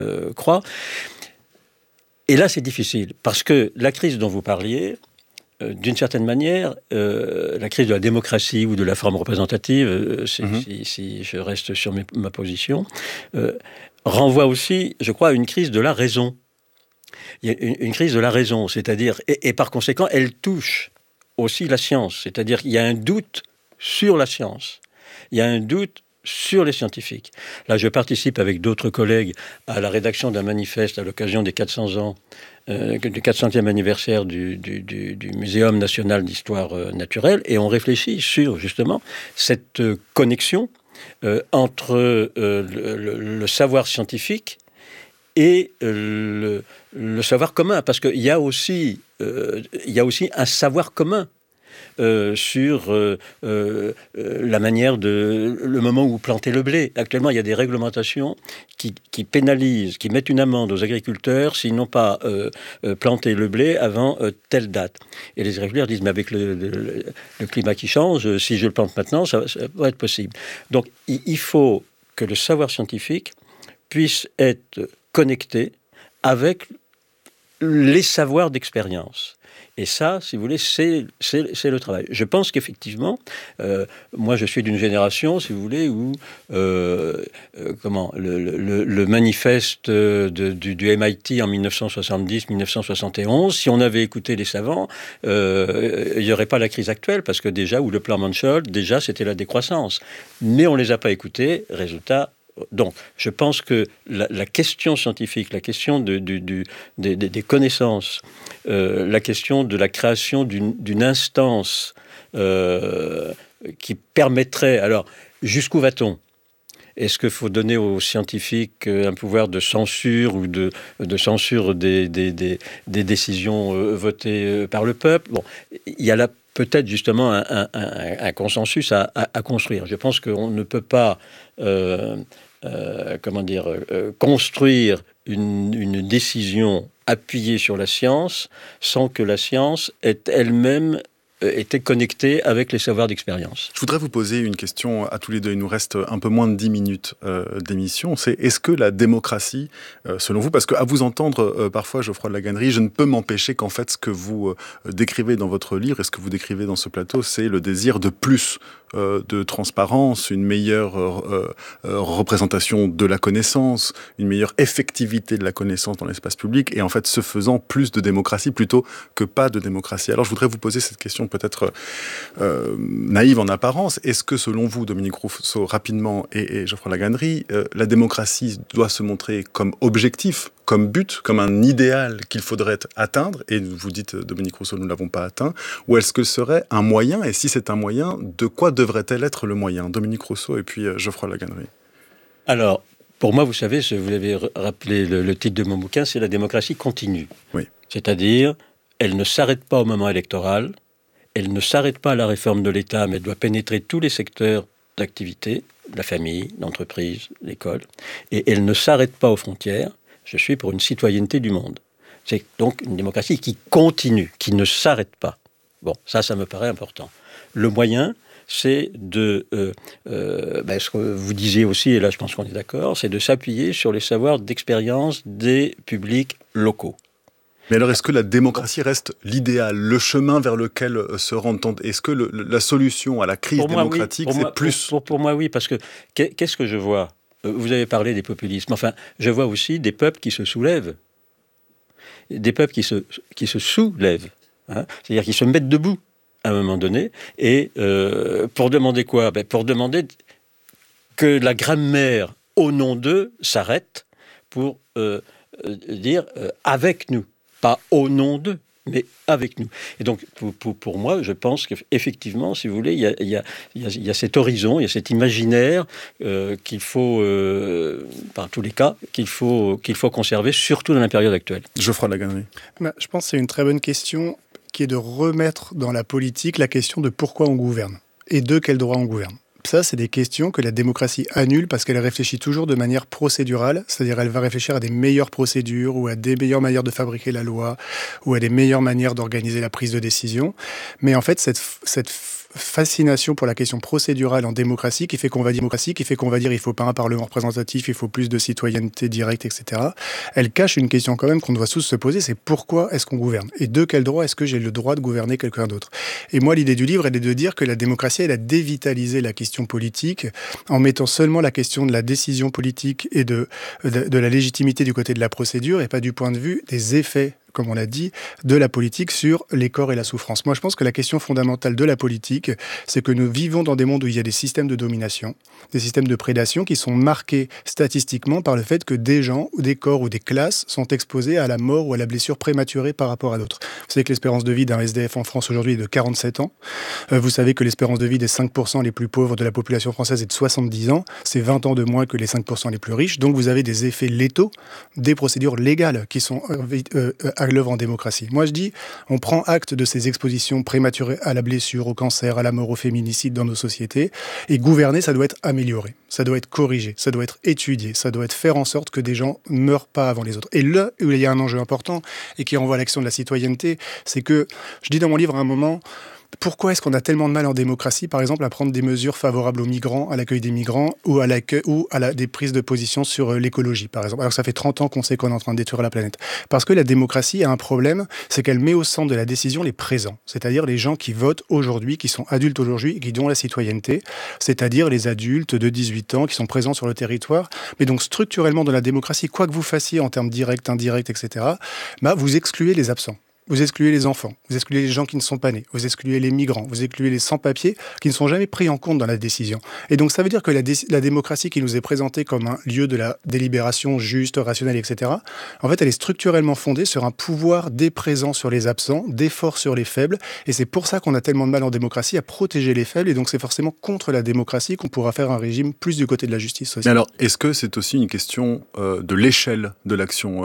croient. Et là, c'est difficile, parce que la crise dont vous parliez, d'une certaine manière, la crise de la démocratie ou de la forme représentative, si je reste sur ma position, renvoie aussi, je crois, à une crise de la raison. Il y a une crise de la raison, c'est-à-dire, et par conséquent, elle touche aussi la science, c'est-à-dire qu'il y a un doute sur la science, il y a un doute sur les scientifiques. Là, je participe avec d'autres collègues à la rédaction d'un manifeste à l'occasion des 400 ans, du 400e anniversaire du Muséum national d'histoire naturelle, et on réfléchit sur, justement, cette connexion entre le savoir scientifique et le savoir commun, parce qu'il y a aussi un savoir commun sur la manière le moment où planter le blé. Actuellement, il y a des réglementations qui pénalisent, qui mettent une amende aux agriculteurs s'ils n'ont pas planté le blé avant telle date. Et les agriculteurs disent, mais avec le climat qui change, si je le plante maintenant, ça va être possible. Donc, il faut que le savoir scientifique puisse être connecté avec les savoirs d'expérience. Et ça, si vous voulez, c'est le travail. Je pense qu'effectivement, moi je suis d'une génération, si vous voulez, où le manifeste du MIT en 1970-1971, si on avait écouté les savants, il n'y aurait pas la crise actuelle, parce que déjà, ou le plan Marshall, déjà c'était la décroissance. Mais on ne les a pas écoutés, résultat. Donc, je pense que la question scientifique, la question des connaissances, la question de la création d'une instance qui permettrait... Alors, jusqu'où va-t-on ? Est-ce qu'il faut donner aux scientifiques un pouvoir de censure ou de censure des décisions votées par le peuple ? Bon, il y a là peut-être justement un consensus à construire. Je pense qu'on ne peut pas... construire une décision appuyée sur la science sans que la science ait elle-même été connectée avec les savoirs d'expérience. Je voudrais vous poser une question à tous les deux. Il nous reste un peu moins de 10 minutes d'émission. C'est, est-ce que la démocratie, selon vous, parce qu'à vous entendre parfois, Geoffroy de La Gannerie, je ne peux m'empêcher qu'en fait, ce que vous décrivez dans votre livre et ce que vous décrivez dans ce plateau, c'est le désir de plus de transparence, une meilleure représentation de la connaissance, une meilleure effectivité de la connaissance dans l'espace public, et en fait, ce faisant, plus de démocratie plutôt que pas de démocratie. Alors, je voudrais vous poser cette question peut-être naïve en apparence. Est-ce que, selon vous, Dominique Rousseau, rapidement, et Geoffroy de La Gannerie, la démocratie doit se montrer comme objectif, comme but, comme un idéal qu'il faudrait atteindre, et vous dites, Dominique Rousseau, nous ne l'avons pas atteint, ou est-ce que ce serait un moyen, et si c'est un moyen, de quoi devrait-elle être le moyen ? Dominique Rousseau et puis Geoffroy de La Gannerie. Alors, pour moi, vous savez, vous l'avez rappelé, le titre de mon bouquin, c'est « La démocratie continue ». Oui. C'est-à-dire, elle ne s'arrête pas au moment électoral, elle ne s'arrête pas à la réforme de l'État, mais elle doit pénétrer tous les secteurs d'activité, la famille, l'entreprise, l'école, et elle ne s'arrête pas aux frontières. Je suis pour une citoyenneté du monde. C'est donc une démocratie qui continue, qui ne s'arrête pas. Bon, ça me paraît important. Le moyen, c'est ce que vous disiez aussi, et là je pense qu'on est d'accord, c'est de s'appuyer sur les savoirs d'expérience des publics locaux. Mais alors, est-ce que la démocratie reste l'idéal, le chemin vers lequel se rendre ? Est-ce que la solution à la crise démocratique, c'est plus... Pour moi, oui, parce que qu'est-ce que je vois ? Vous avez parlé des populismes. Enfin, je vois aussi des peuples qui se soulèvent. Des peuples qui se soulèvent. Hein, c'est-à-dire qui se mettent debout à un moment donné. Et pour demander quoi ? Pour demander que la grammaire, au nom d'eux, s'arrête pour dire avec nous. Pas au nom d'eux, mais avec nous. Et donc, pour moi, je pense qu'effectivement, si vous voulez, il y a cet horizon, il y a cet imaginaire qu'il faut, par tous les cas, qu'il faut conserver, surtout dans la période actuelle. Geoffroy de La Gannerie. Je pense que c'est une très bonne question, qui est de remettre dans la politique la question de pourquoi on gouverne et de quel droit on gouverne. Ça, c'est des questions que la démocratie annule parce qu'elle réfléchit toujours de manière procédurale, c'est-à-dire elle va réfléchir à des meilleures procédures ou à des meilleures manières de fabriquer la loi ou à des meilleures manières d'organiser la prise de décision. Mais en fait, cette fascination pour la question procédurale en démocratie qui fait qu'on va dire il faut pas un parlement représentatif, il faut plus de citoyenneté directe, etc. Elle cache une question quand même qu'on doit tous se poser, c'est pourquoi est-ce qu'on gouverne? Et de quel droit est-ce que j'ai le droit de gouverner quelqu'un d'autre? Et moi, l'idée du livre, elle est de dire que la démocratie, elle a dévitalisé la question politique en mettant seulement la question de la décision politique et de la légitimité du côté de la procédure et pas du point de vue des effets, comme on l'a dit, de la politique sur les corps et la souffrance. Moi, je pense que la question fondamentale de la politique, c'est que nous vivons dans des mondes où il y a des systèmes de domination, des systèmes de prédation qui sont marqués statistiquement par le fait que des gens, ou des corps ou des classes sont exposés à la mort ou à la blessure prématurée par rapport à d'autres. Vous savez que l'espérance de vie d'un SDF en France aujourd'hui est de 47 ans. Vous savez que l'espérance de vie des 5% les plus pauvres de la population française est de 70 ans. C'est 20 ans de moins que les 5% les plus riches. Donc vous avez des effets létaux des procédures légales qui sont à l'œuvre en démocratie. Moi, je dis, on prend acte de ces expositions prématurées à la blessure, au cancer, à la mort, au féminicide dans nos sociétés. Et gouverner, ça doit être amélioré, ça doit être corrigé, ça doit être étudié, ça doit être faire en sorte que des gens ne meurent pas avant les autres. Et là où il y a un enjeu important et qui renvoie à l'action de la citoyenneté, c'est que, je dis dans mon livre à un moment, pourquoi est-ce qu'on a tellement de mal en démocratie, par exemple, à prendre des mesures favorables aux migrants, à l'accueil des migrants ou à des prises de position sur l'écologie, par exemple, alors que ça fait 30 ans qu'on sait qu'on est en train de détruire la planète? Parce que la démocratie a un problème, c'est qu'elle met au centre de la décision les présents, c'est-à-dire les gens qui votent aujourd'hui, qui sont adultes aujourd'hui et qui ont la citoyenneté, c'est-à-dire les adultes de 18 ans qui sont présents sur le territoire. Mais donc structurellement dans la démocratie, quoi que vous fassiez en termes directs, indirects, etc., vous excluez les absents. Vous excluez les enfants, vous excluez les gens qui ne sont pas nés, vous excluez les migrants, vous excluez les sans-papiers qui ne sont jamais pris en compte dans la décision. Et donc ça veut dire que la démocratie qui nous est présentée comme un lieu de la délibération juste, rationnelle, etc., en fait elle est structurellement fondée sur un pouvoir des présents sur les absents, des forts sur les faibles, et c'est pour ça qu'on a tellement de mal en démocratie à protéger les faibles, et donc c'est forcément contre la démocratie qu'on pourra faire un régime plus du côté de la justice sociale. Mais alors, est-ce que c'est aussi une question de l'échelle de l'action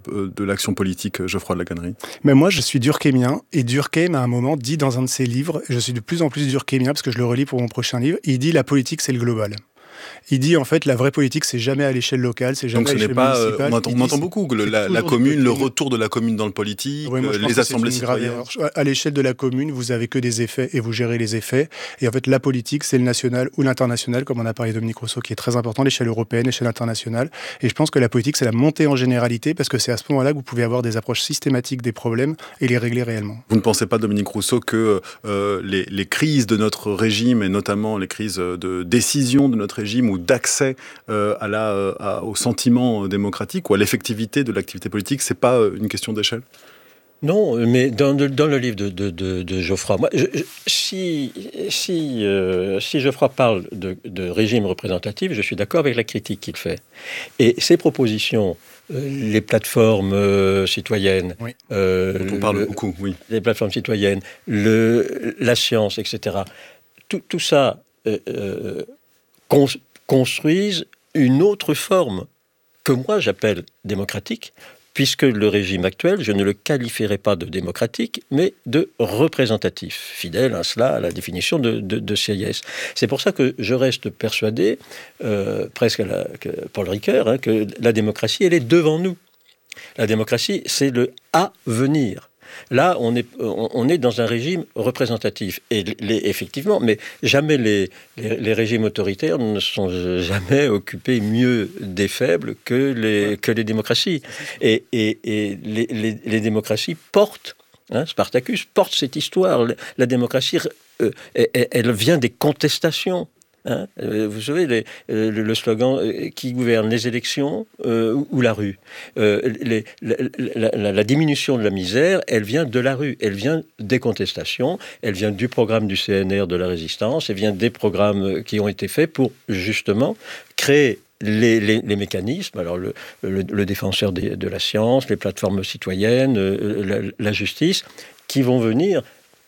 politique, Geoffroy de La Gannerie? Mais moi, je suis durkheimien, et Durkheim, à un moment, dit dans un de ses livres, je suis de plus en plus durkheimien parce que je le relis pour mon prochain livre, il dit la politique, c'est le global. Il dit en fait la vraie politique c'est jamais à l'échelle locale, c'est jamais à l'échelle municipale. On entend beaucoup que la commune, le retour de la commune dans le politique, les assemblées citoyennes. À l'échelle de la commune, vous avez que des effets et vous gérez les effets. Et en fait la politique c'est le national ou l'international, comme on a parlé de Dominique Rousseau, qui est très important, l'échelle européenne, l'échelle internationale. Et je pense que la politique c'est la montée en généralité parce que c'est à ce moment-là que vous pouvez avoir des approches systématiques des problèmes et les régler réellement. Vous ne pensez pas, Dominique Rousseau, que les crises de notre régime et notamment les crises de décision de notre régime ou d'accès au sentiment démocratique ou à l'effectivité de l'activité politique, c'est pas une question d'échelle? Non, mais dans le livre de Geoffroy, moi, si Geoffroy parle de régime représentatif, je suis d'accord avec la critique qu'il fait. Et ses propositions, les plateformes citoyennes, oui. On parle beaucoup, oui. Les plateformes citoyennes, la science, etc. Tout ça construisent une autre forme que moi j'appelle démocratique, puisque le régime actuel, je ne le qualifierais pas de démocratique, mais de représentatif, fidèle à cela, à la définition de Sieyès. C'est pour ça que je reste persuadé, presque que Paul Ricoeur, que la démocratie, elle est devant nous. La démocratie, c'est le à venir. Là, on est dans un régime représentatif. Et effectivement, mais jamais les régimes autoritaires ne sont jamais occupés mieux des faibles que les démocraties. Et les démocraties portent, Spartacus porte cette histoire. La démocratie, elle vient des contestations. Vous savez, le slogan qui gouverne les élections ou la rue. La diminution de la misère, elle vient de la rue, elle vient des contestations, elle vient du programme du CNR de la résistance, elle vient des programmes qui ont été faits pour justement créer les mécanismes, alors le défenseur de la science, les plateformes citoyennes, la justice, qui vont venir,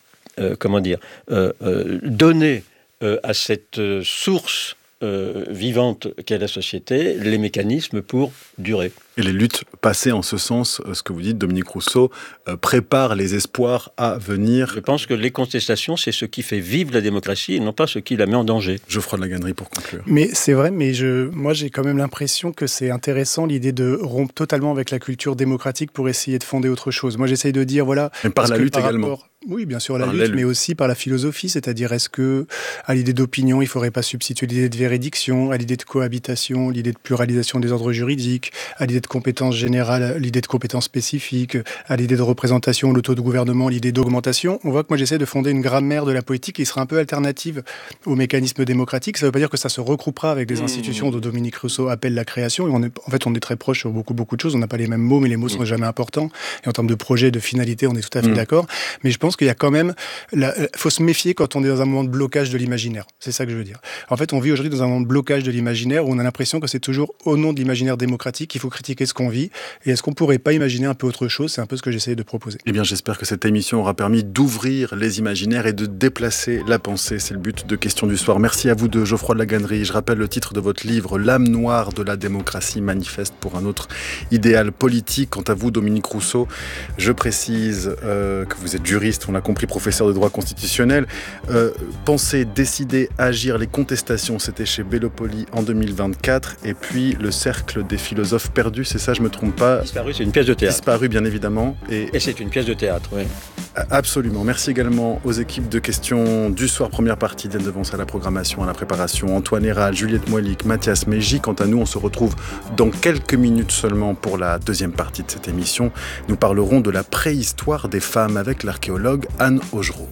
donner à cette source vivante qu'est la société, les mécanismes pour durer. Et les luttes passées en ce sens, ce que vous dites, Dominique Rousseau, préparent les espoirs à venir. Je pense que les contestations, c'est ce qui fait vivre la démocratie et non pas ce qui la met en danger. Geoffroy de La Gannerie pour conclure. Mais c'est vrai, mais moi j'ai quand même l'impression que c'est intéressant l'idée de rompre totalement avec la culture démocratique pour essayer de fonder autre chose. Moi j'essaye de dire, voilà... Mais par la lutte également. Oui, bien sûr, la lutte, mais aussi par la philosophie, c'est-à-dire est-ce que, à l'idée d'opinion, il ne faudrait pas substituer l'idée de véridiction, à l'idée de cohabitation, l'idée de pluralisation des ordres juridiques, à l'idée de compétence générale, l'idée de compétence spécifique, à l'idée de représentation, le taux de gouvernement, l'idée d'augmentation. On voit que moi, j'essaie de fonder une grammaire de la politique qui sera un peu alternative au mécanisme démocratique. Ça ne veut pas dire que ça se regroupera avec des institutions dont Dominique Rousseau appelle la création. Et on est très proche sur beaucoup de choses. On n'a pas les mêmes mots, mais les mots sont jamais importants. Et en termes de projet, de finalité, on est tout à fait d'accord. Mais je pense qu'il y a quand même... faut se méfier quand on est dans un moment de blocage de l'imaginaire. C'est ça que je veux dire. En fait, on vit aujourd'hui dans un moment de blocage de l'imaginaire où on a l'impression que c'est toujours au nom de l'imaginaire démocratique qu'il faut critiquer ce qu'on vit. Et est-ce qu'on pourrait pas imaginer un peu autre chose ? C'est un peu ce que j'essaie de proposer. Eh bien, j'espère que cette émission aura permis d'ouvrir les imaginaires et de déplacer la pensée. C'est le but de Questions du soir. Merci à vous deux, Geoffroy de La Gannerie. Je rappelle le titre de votre livre, L'âme noire de la démocratie, manifeste pour un autre idéal politique. Quant à vous, Dominique Rousseau, je précise que vous êtes juriste, on l'a compris, professeur de droit constitutionnel. Penser, décider, agir, les contestations, c'était chez Bellopoli en 2024. Et puis le cercle des philosophes perdus, c'est ça, je me trompe pas? Disparu, c'est une pièce de théâtre. Disparu, bien évidemment. Et c'est une pièce de théâtre, oui. Absolument. Merci également aux équipes de Questions du soir, première partie, Diane Devance à la programmation, à la préparation, Antoine Héral, Juliette Moilic, Mathias Mégy. Quant à nous, on se retrouve dans quelques minutes seulement pour la deuxième partie de cette émission. Nous parlerons de la préhistoire des femmes avec l'archéologue Anne Augereau.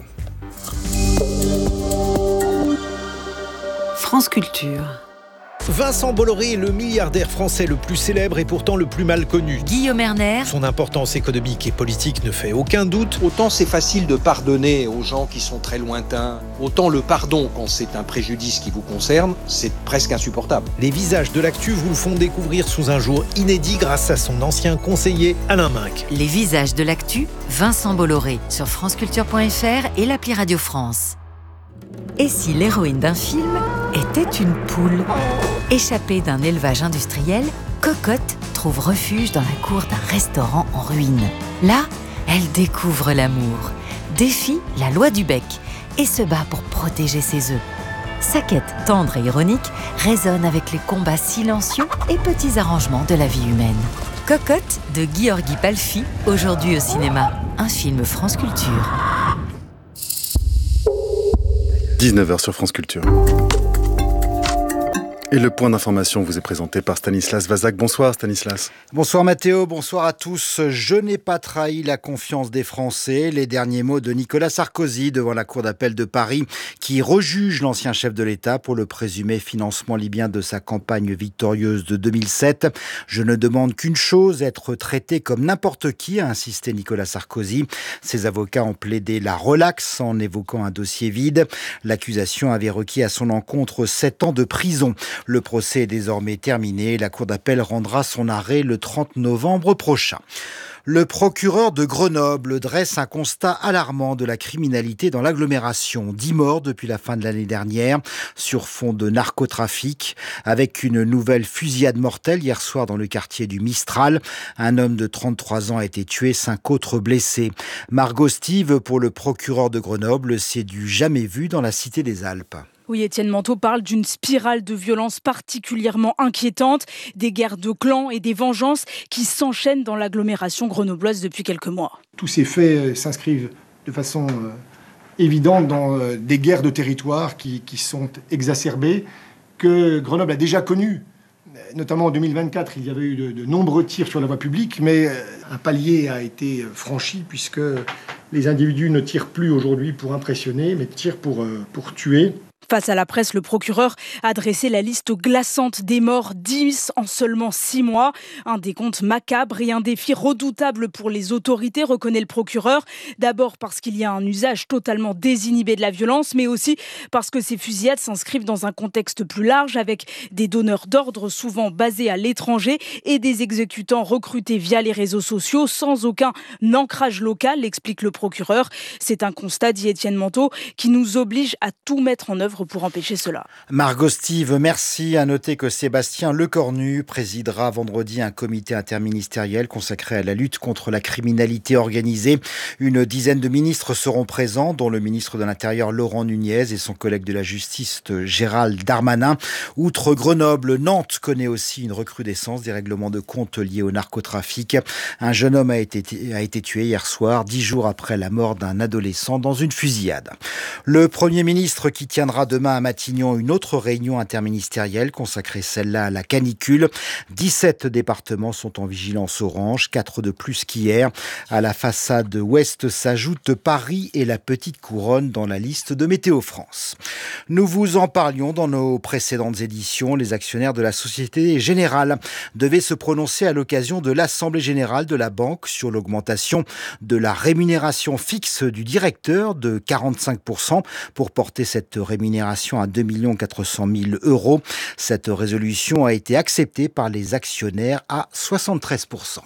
France Culture. Vincent Bolloré est le milliardaire français le plus célèbre et pourtant le plus mal connu. Guillaume Erner. Son importance économique et politique ne fait aucun doute. Autant c'est facile de pardonner aux gens qui sont très lointains, autant le pardon, quand c'est un préjudice qui vous concerne, c'est presque insupportable. Les visages de l'actu vous le font découvrir sous un jour inédit grâce à son ancien conseiller Alain Minc. Les visages de l'actu, Vincent Bolloré, sur franceculture.fr et l'appli Radio France. Et si l'héroïne d'un film était une poule ? Échappée d'un élevage industriel, Cocotte trouve refuge dans la cour d'un restaurant en ruine. Là, elle découvre l'amour, défie la loi du bec et se bat pour protéger ses œufs. Sa quête tendre et ironique résonne avec les combats silencieux et petits arrangements de la vie humaine. Cocotte de Gheorghi Palfi, aujourd'hui au cinéma. Un film France Culture. 19h sur France Culture. Et le point d'information vous est présenté par Stanislas Vazak. Bonsoir Stanislas. Bonsoir Mathéo, bonsoir à tous. Je n'ai pas trahi la confiance des Français. Les derniers mots de Nicolas Sarkozy devant la cour d'appel de Paris qui rejuge l'ancien chef de l'État pour le présumé financement libyen de sa campagne victorieuse de 2007. Je ne demande qu'une chose, être traité comme n'importe qui, a insisté Nicolas Sarkozy. Ses avocats ont plaidé la relaxe en évoquant un dossier vide. L'accusation avait requis à son encontre 7 ans de prison. Le procès est désormais terminé. La cour d'appel rendra son arrêt le 30 novembre prochain. Le procureur de Grenoble dresse un constat alarmant de la criminalité dans l'agglomération. 10 morts depuis la fin de l'année dernière sur fond de narcotrafic, avec une nouvelle fusillade mortelle hier soir dans le quartier du Mistral. Un homme de 33 ans a été tué, 5 autres blessés. Margot Stive, pour le procureur de Grenoble, c'est du jamais vu dans la Cité des Alpes. Oui, Étienne Manteau parle d'une spirale de violence particulièrement inquiétante, des guerres de clans et des vengeances qui s'enchaînent dans l'agglomération grenobloise depuis quelques mois. Tous ces faits s'inscrivent de façon évidente dans des guerres de territoire qui sont exacerbées, que Grenoble a déjà connues. Notamment en 2024, il y avait eu de nombreux tirs sur la voie publique, mais un palier a été franchi puisque les individus ne tirent plus aujourd'hui pour impressionner, mais tirent pour tuer. Face à la presse, le procureur a dressé la liste glaçante des morts, 10 en seulement 6 mois. Un décompte macabre et un défi redoutable pour les autorités, reconnaît le procureur. D'abord parce qu'il y a un usage totalement désinhibé de la violence, mais aussi parce que ces fusillades s'inscrivent dans un contexte plus large avec des donneurs d'ordre souvent basés à l'étranger et des exécutants recrutés via les réseaux sociaux sans aucun ancrage local, explique le procureur. C'est un constat, dit Étienne Manteau, qui nous oblige à tout mettre en œuvre œuvre pour empêcher cela. Margot Steve, merci. À noter que Sébastien Lecornu présidera vendredi un comité interministériel consacré à la lutte contre la criminalité organisée. Une dizaine de ministres seront présents, dont le ministre de l'Intérieur Laurent Nunez et son collègue de la Justice Gérald Darmanin. Outre Grenoble, Nantes connaît aussi une recrudescence des règlements de compte liés au narcotrafic. Un jeune homme a été tué hier soir, 10 jours après la mort d'un adolescent dans une fusillade. Le Premier ministre qui tiendra demain à Matignon une autre réunion interministérielle consacrée celle-là à la canicule. 17 départements sont en vigilance orange, 4 de plus qu'hier. À la façade ouest s'ajoutent Paris et la Petite Couronne dans la liste de Météo France. Nous vous en parlions dans nos précédentes éditions. Les actionnaires de la Société Générale devaient se prononcer à l'occasion de l'Assemblée Générale de la Banque sur l'augmentation de la rémunération fixe du directeur de 45% pour porter cette rémunération à 2 400 000 €. Cette résolution a été acceptée par les actionnaires à 73%.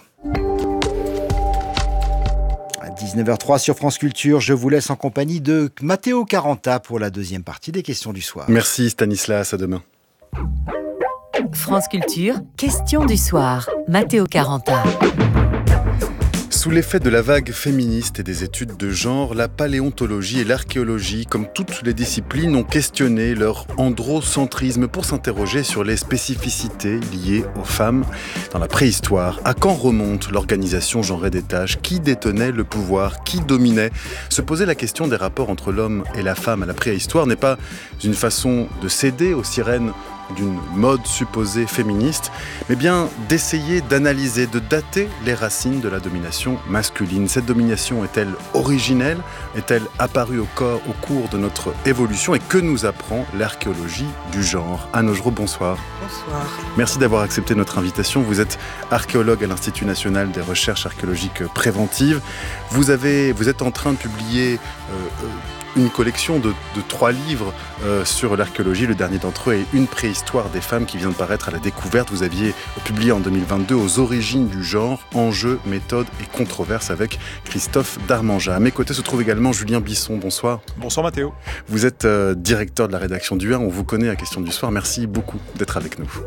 À 19h03 sur France Culture, je vous laisse en compagnie de Matteo Caranta pour la deuxième partie des questions du soir. Merci Stanislas, à demain. France Culture, question du soir. Matteo Caranta. Sous l'effet de la vague féministe et des études de genre, la paléontologie et l'archéologie, comme toutes les disciplines, ont questionné leur androcentrisme pour s'interroger sur les spécificités liées aux femmes dans la préhistoire. À quand remonte l'organisation genrée des tâches? Qui détenait le pouvoir? Qui dominait? Se poser la question des rapports entre l'homme et la femme à la préhistoire n'est pas une façon de céder aux sirènes d'une mode supposée féministe, mais bien d'essayer d'analyser, de dater les racines de la domination masculine. Cette domination est-elle originelle? Est-elle apparue au cours de notre évolution? Et que nous apprend l'archéologie du genre? Anne Augereau, bonsoir. Bonsoir. Merci d'avoir accepté notre invitation. Vous êtes archéologue à l'Institut national des recherches archéologiques préventives. Vous êtes en train de publier une collection de 3 livres sur l'archéologie. Le dernier d'entre eux est Une préhistoire des femmes qui vient de paraître à la Découverte. Vous aviez publié en 2022 Aux origines du genre, enjeux, méthodes et controverses avec Christophe Darmanjat. À mes côtés se trouve également Julien Bisson. Bonsoir. Bonsoir Mathéo. Vous êtes directeur de la rédaction du 1. On vous connaît à Question du Soir. Merci beaucoup d'être avec nous.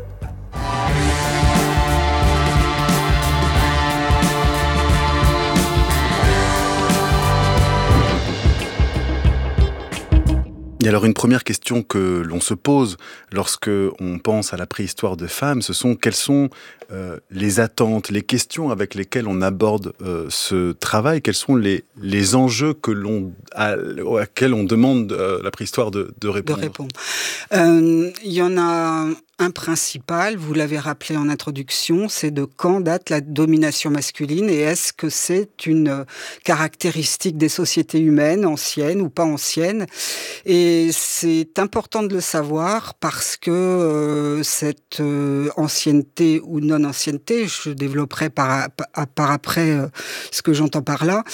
Et alors une première question que l'on se pose lorsque on pense à la préhistoire de femmes, ce sont quelles sont les attentes, les questions avec lesquelles on aborde ce travail, quels sont les enjeux auxquels on demande la préhistoire de répondre. Il y en a un principal, vous l'avez rappelé en introduction, c'est de quand date la domination masculine et est-ce que c'est une caractéristique des sociétés humaines, anciennes ou pas anciennes. Et c'est important de le savoir parce que cette ancienneté ou non-ancienneté, je développerai par après ce que j'entends par là,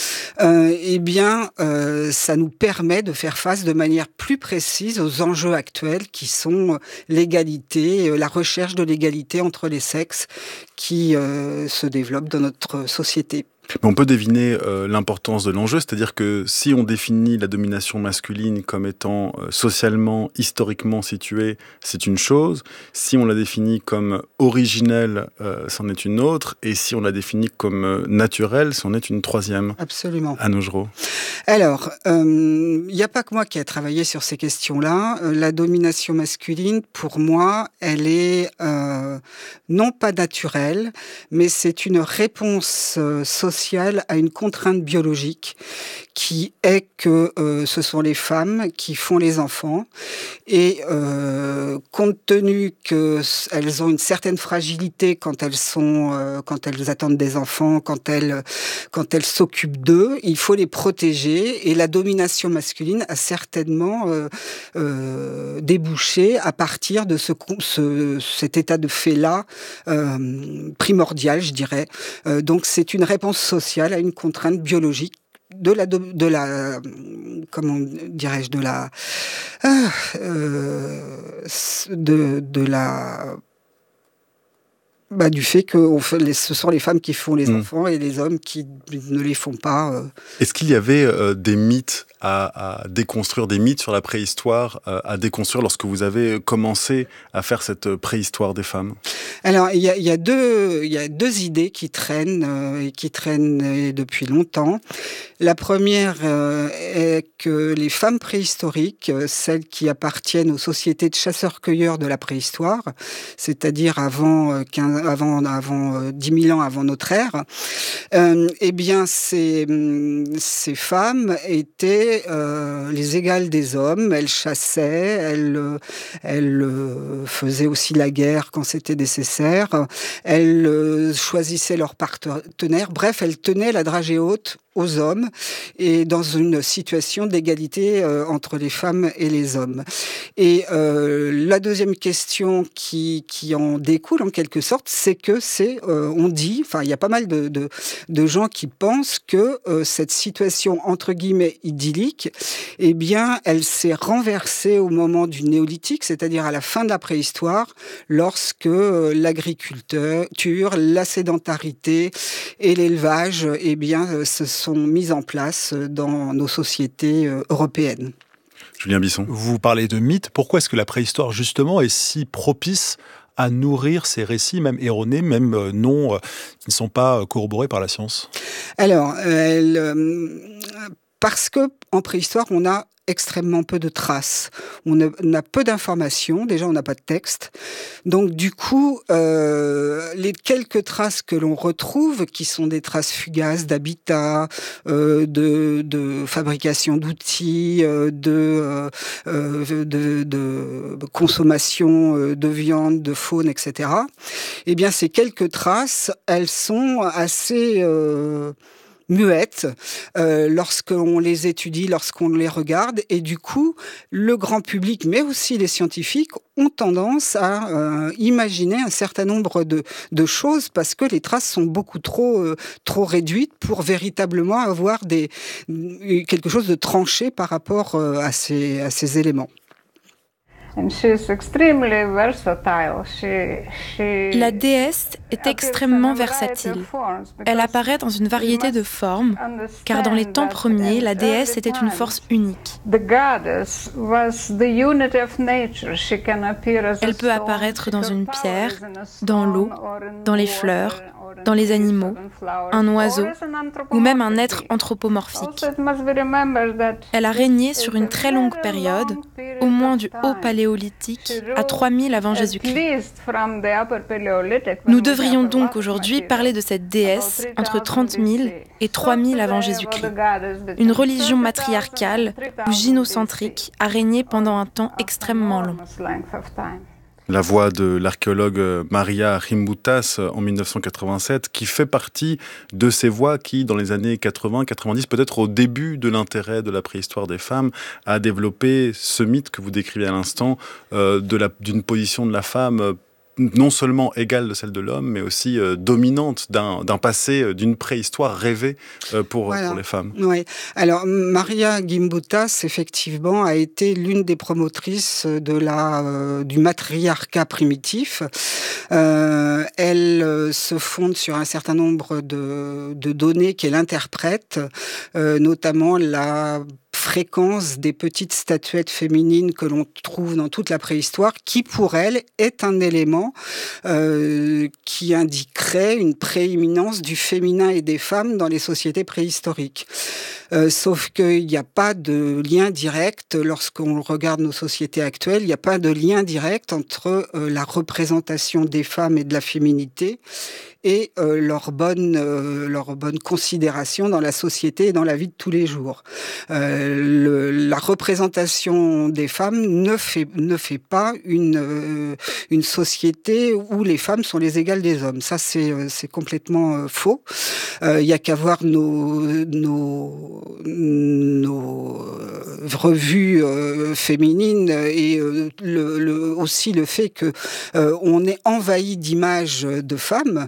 ça nous permet de faire face de manière plus précise aux enjeux actuels qui sont l'égalité, la recherche de l'égalité entre les sexes qui se développe dans notre société. On peut deviner l'importance de l'enjeu, c'est-à-dire que si on définit la domination masculine comme étant socialement, historiquement située, c'est une chose. Si on la définit comme originelle, c'en est une autre. Et si on la définit comme naturelle, c'en est une troisième. Absolument. Anne Augereau. Alors, il n'y a pas que moi qui ai travaillé sur ces questions-là. La domination masculine, pour moi, elle est non pas naturelle, mais c'est une réponse sociale à une contrainte biologique qui est que ce sont les femmes qui font les enfants et compte tenu qu'elles ont une certaine fragilité quand elles attendent des enfants, quand elles s'occupent d'eux, il faut les protéger et la domination masculine a certainement débouché à partir de cet état de fait-là primordial, je dirais. Donc c'est une réponse sociale à une contrainte biologique du fait que ce sont les femmes qui font les enfants et les hommes qui ne les font pas. Est-ce qu'il y avait des mythes à déconstruire des mythes sur la préhistoire, à déconstruire lorsque vous avez commencé à faire cette préhistoire des femmes? Alors, il y a deux idées qui traînent depuis longtemps. La première est que les femmes préhistoriques, celles qui appartiennent aux sociétés de chasseurs-cueilleurs de la préhistoire, c'est-à-dire avant 10 000 ans avant notre ère, eh bien, ces femmes étaient les égales des hommes. Elles chassaient, elles faisaient aussi la guerre quand c'était nécessaire. Elles choisissaient leurs partenaires. Bref, elles tenaient la dragée haute aux hommes et dans une situation d'égalité entre les femmes et les hommes. Et la deuxième question qui en découle en quelque sorte, c'est que on dit, enfin il y a pas mal de gens qui pensent que cette situation entre guillemets idyllique, eh bien elle s'est renversée au moment du néolithique, c'est-à-dire à la fin de la préhistoire, lorsque l'agriculture, la sédentarité et l'élevage, eh bien se sont mises en place dans nos sociétés européennes. Julien Bisson. Vous parlez de mythes. Pourquoi est-ce que la préhistoire, justement, est si propice à nourrir ces récits, même erronés, même qui ne sont pas corroborés par la science? Alors, parce qu'en préhistoire, on a extrêmement peu de traces. On a peu d'informations. Déjà, on n'a pas de texte. Donc, du coup, les quelques traces que l'on retrouve, qui sont des traces fugaces d'habitat, de fabrication d'outils, de consommation de viande, de faune, etc. Eh bien, ces quelques traces, elles sont assez muettes lorsqu'on les étudie, lorsqu'on les regarde, et du coup, le grand public, mais aussi les scientifiques, ont tendance à imaginer un certain nombre de choses parce que les traces sont beaucoup trop réduites pour véritablement avoir quelque chose de tranché par rapport à ces éléments. La déesse est extrêmement versatile. Elle apparaît dans une variété de formes, car dans les temps premiers, la déesse était une force unique. Elle peut apparaître dans une pierre, dans l'eau, dans les fleurs, dans les animaux, un oiseau ou même un être anthropomorphique. Elle a régné sur une très longue période, au moins du Haut Paléolithique à 3000 avant Jésus-Christ. Nous devrions donc aujourd'hui parler de cette déesse entre 30 000 et 3000 avant Jésus-Christ. Une religion matriarcale ou gynocentrique a régné pendant un temps extrêmement long. La voix de l'archéologue Maria Rimbutas en 1987, qui fait partie de ces voix qui, dans les années 80-90, peut-être au début de l'intérêt de la préhistoire des femmes, a développé ce mythe que vous décrivez à l'instant d'une position de la femme non seulement égale de celle de l'homme, mais aussi dominante d'un passé, d'une préhistoire rêvée pour les femmes. Oui. Alors, Maria Gimbutas, effectivement, a été l'une des promotrices du matriarcat primitif. Elle se fonde sur un certain nombre de données qu'elle interprète, notamment la fréquence des petites statuettes féminines que l'on trouve dans toute la préhistoire, qui pour elle est un élément qui indiquerait une prééminence du féminin et des femmes dans les sociétés préhistoriques. Sauf qu'il n'y a pas de lien direct, lorsqu'on regarde nos sociétés actuelles, il n'y a pas de lien direct entre la représentation des femmes et de la féminité et leur bonne considération dans la société et dans la vie de tous les jours. La représentation des femmes ne fait pas une société où les femmes sont les égales des hommes. Ça, c'est complètement faux. Il y a qu'à voir nos revues féminines et aussi le fait que on est envahi d'images de femmes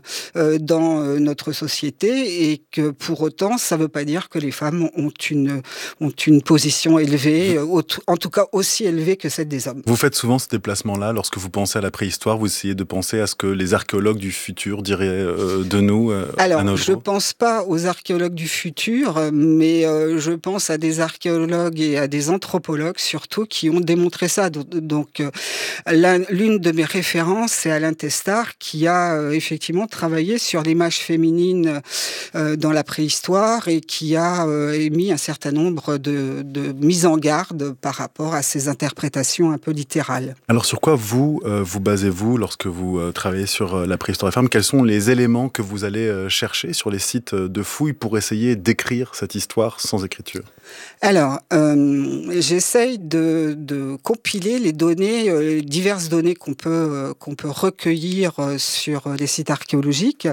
dans notre société et que pour autant, ça ne veut pas dire que les femmes ont une une position élevée, en tout cas aussi élevée que celle des hommes. Vous faites souvent ce déplacement-là, lorsque vous pensez à la préhistoire, vous essayez de penser à ce que les archéologues du futur diraient de nous à nos jours. Alors, je ne pense pas aux archéologues du futur, mais je pense à des archéologues et à des anthropologues surtout qui ont démontré ça. Donc, l'une de mes références, c'est Alain Testard, qui a effectivement travaillé sur l'image féminine dans la préhistoire et qui a émis un certain nombre de mises en garde par rapport à ces interprétations un peu littérales. Alors sur quoi vous basez-vous lorsque vous travaillez sur la préhistoire des femmes? Quels sont les éléments que vous allez chercher sur les sites de fouilles pour essayer d'écrire cette histoire sans écriture? Alors, j'essaye de compiler les données, diverses données qu'on peut recueillir sur les sites archéologiques.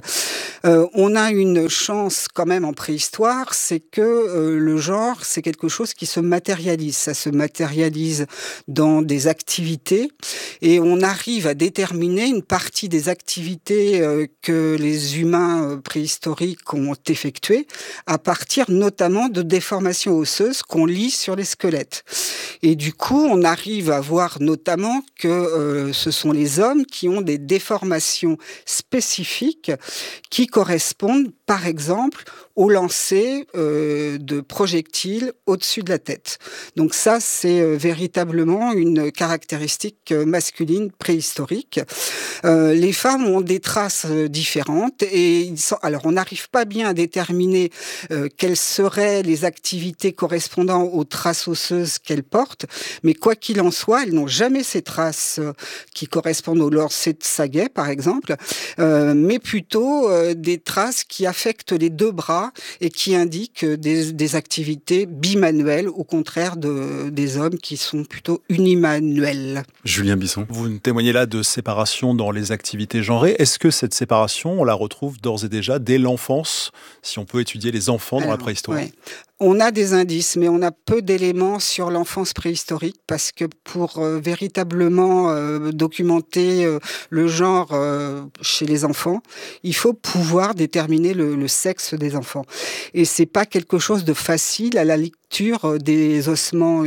On a une chance quand même en préhistoire, c'est que le genre, c'est quelque chose qui se matérialise. Ça se matérialise dans des activités et on arrive à déterminer une partie des activités que les humains préhistoriques ont effectuées à partir notamment de déformations osseuses qu'on lit sur les squelettes. Et du coup, on arrive à voir notamment que ce sont les hommes qui ont des déformations spécifiques qui correspondent, par exemple, au lancer de projectiles au-dessus de la tête. Donc ça, c'est véritablement une caractéristique masculine préhistorique. Les femmes ont des traces différentes et alors on n'arrive pas bien à déterminer quelles seraient les activités correspondant aux traces osseuses qu'elles portent, mais quoi qu'il en soit, elles n'ont jamais ces traces qui correspondent au lancer de Saguet, par exemple, mais plutôt des traces qui affectent les deux bras et qui indiquent des activités bimanuelles, au contraire des hommes qui sont plutôt unimanuels. Julien Bisson. Vous témoignez là de séparation dans les activités genrées. Est-ce que cette séparation, on la retrouve d'ores et déjà dès l'enfance, si on peut étudier les enfants dans la préhistoire? Ouais. On a des indices, mais on a peu d'éléments sur l'enfance préhistorique parce que pour véritablement documenter le genre chez les enfants, il faut pouvoir déterminer le sexe des enfants. Et c'est pas quelque chose de facile à la lecture des ossements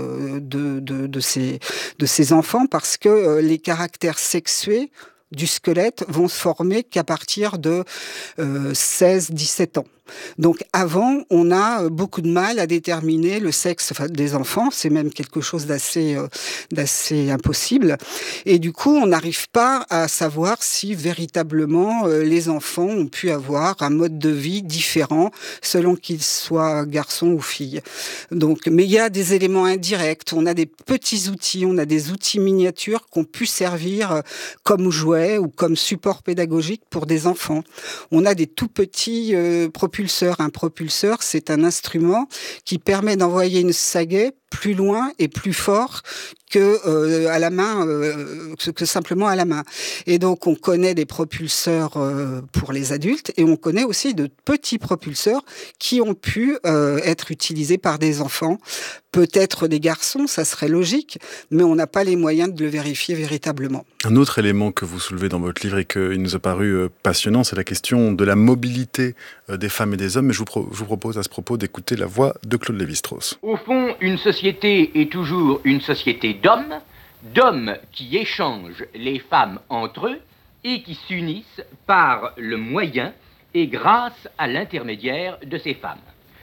de ces enfants parce que les caractères sexués du squelette vont se former qu'à partir de 16-17 ans. Donc avant, on a beaucoup de mal à déterminer le sexe des enfants, c'est même quelque chose d'assez impossible. Et du coup, on n'arrive pas à savoir si véritablement les enfants ont pu avoir un mode de vie différent selon qu'ils soient garçons ou filles. Donc, mais il y a des éléments indirects, on a des petits outils, on a des outils miniatures qui ont pu servir comme jouets ou comme support pédagogique pour des enfants. On a des tout petits propulseurs. Un propulseur, c'est un instrument qui permet d'envoyer une Saguet plus loin et plus fort que à la main, que simplement à la main. Et donc, on connaît des propulseurs pour les adultes et on connaît aussi de petits propulseurs qui ont pu être utilisés par des enfants, peut-être des garçons, ça serait logique, mais on n'a pas les moyens de le vérifier véritablement. Un autre élément que vous soulevez dans votre livre et qu'il nous a paru passionnant, c'est la question de la mobilité des femmes et des hommes. Mais je vous propose à ce propos d'écouter la voix de Claude Lévi-Strauss. Au fond, une société est toujours une société d'hommes qui échangent les femmes entre eux et qui s'unissent par le moyen et grâce à l'intermédiaire de ces femmes.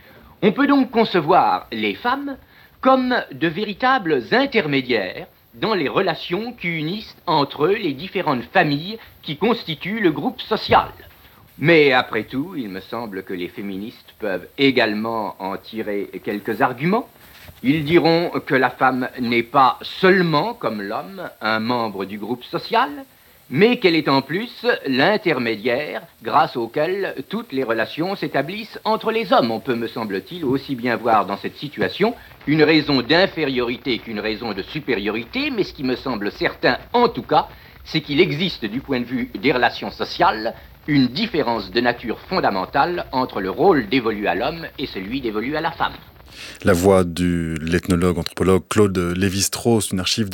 On peut donc concevoir les femmes comme de véritables intermédiaires dans les relations qui unissent entre eux les différentes familles qui constituent le groupe social. Mais après tout, il me semble que les féministes peuvent également en tirer quelques arguments. Ils diront que la femme n'est pas seulement, comme l'homme, un membre du groupe social, mais qu'elle est en plus l'intermédiaire grâce auquel toutes les relations s'établissent entre les hommes. On peut, me semble-t-il, aussi bien voir dans cette situation une raison d'infériorité qu'une raison de supériorité, mais ce qui me semble certain, en tout cas, c'est qu'il existe, du point de vue des relations sociales, une différence de nature fondamentale entre le rôle dévolu à l'homme et celui dévolu à la femme. La voix de l'ethnologue, anthropologue Claude Lévi-Strauss, une archive de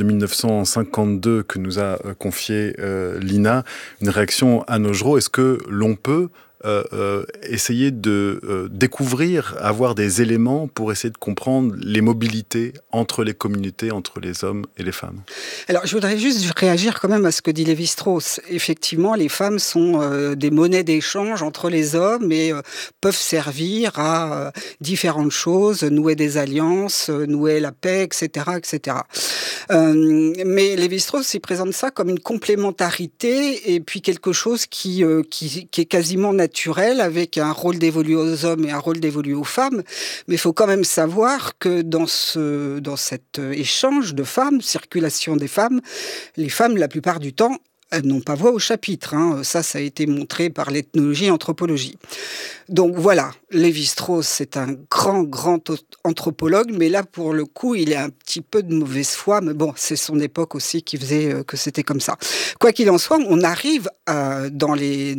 1952 que nous a confiée Lina. Une réaction à Nojro. Est-ce que l'on peut essayer de découvrir, avoir des éléments pour essayer de comprendre les mobilités entre les communautés, entre les hommes et les femmes? Alors, je voudrais juste réagir quand même à ce que dit Lévi-Strauss. Effectivement, les femmes sont des monnaies d'échange entre les hommes et peuvent servir à différentes choses, nouer des alliances, nouer la paix, etc., etc. Mais Lévi-Strauss, il présente ça comme une complémentarité et puis quelque chose qui est quasiment naturel, avec un rôle dévolu aux hommes et un rôle dévolu aux femmes. Mais il faut quand même savoir que dans cet échange de femmes, circulation des femmes, les femmes, la plupart du temps, elles n'ont pas voix au chapitre. Ça a été montré par l'ethnologie et l'anthropologie. Donc voilà, Lévi-Strauss, c'est un grand anthropologue, mais là, pour le coup, il est un petit peu de mauvaise foi, mais bon, c'est son époque aussi qui faisait que c'était comme ça. Quoi qu'il en soit, on arrive dans les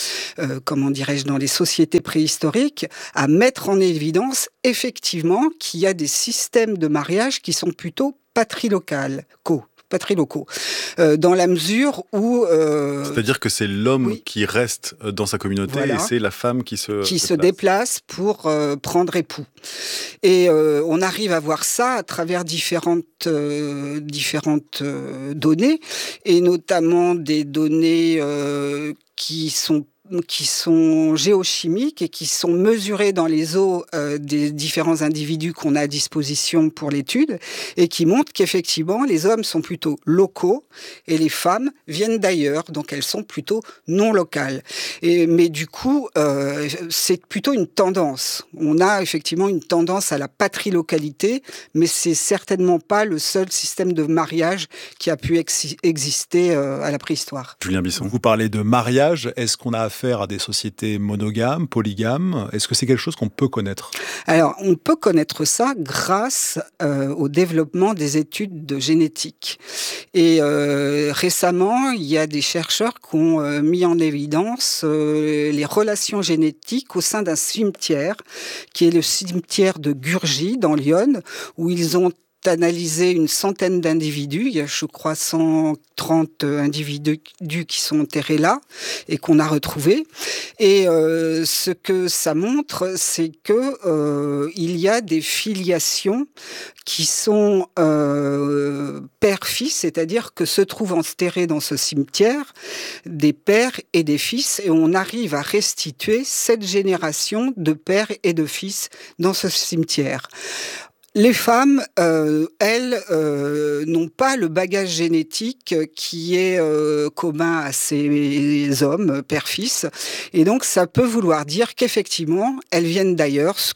sociétés préhistoriques à mettre en évidence, effectivement, qu'il y a des systèmes de mariage qui sont plutôt patrilocaux, dans la mesure où... C'est-à-dire que c'est l'homme qui reste dans sa communauté, et c'est la femme qui se déplace pour prendre époux. Et on arrive à voir ça à travers différentes données, et notamment des données qui sont géochimiques et qui sont mesurées dans les os des différents individus qu'on a à disposition pour l'étude, et qui montrent qu'effectivement, les hommes sont plutôt locaux et les femmes viennent d'ailleurs, donc elles sont plutôt non locales. Mais du coup, c'est plutôt une tendance. On a effectivement une tendance à la patrilocalité, mais c'est certainement pas le seul système de mariage qui a pu exister à la préhistoire. Julien Bisson. Vous parlez de mariage, est-ce qu'on a affaire à des sociétés monogames, polygames? Est-ce que c'est quelque chose qu'on peut connaître? Alors, on peut connaître ça grâce au développement des études de génétique. Et récemment, il y a des chercheurs qui ont mis en évidence les relations génétiques au sein d'un cimetière, qui est le cimetière de Gurji, dans l'Yonne, où ils ont analysé une centaine d'individus. Il y a, je crois, 130 individus qui sont enterrés là et qu'on a retrouvés. Et ce que ça montre, c'est que il y a des filiations qui sont père-fils, c'est-à-dire que se trouvent enterrés dans ce cimetière des pères et des fils, et on arrive à restituer cette génération de pères et de fils dans ce cimetière. Les femmes, elles, n'ont pas le bagage génétique qui est commun à ces hommes, père-fils. Et donc, ça peut vouloir dire qu'effectivement, elles viennent d'ailleurs, ce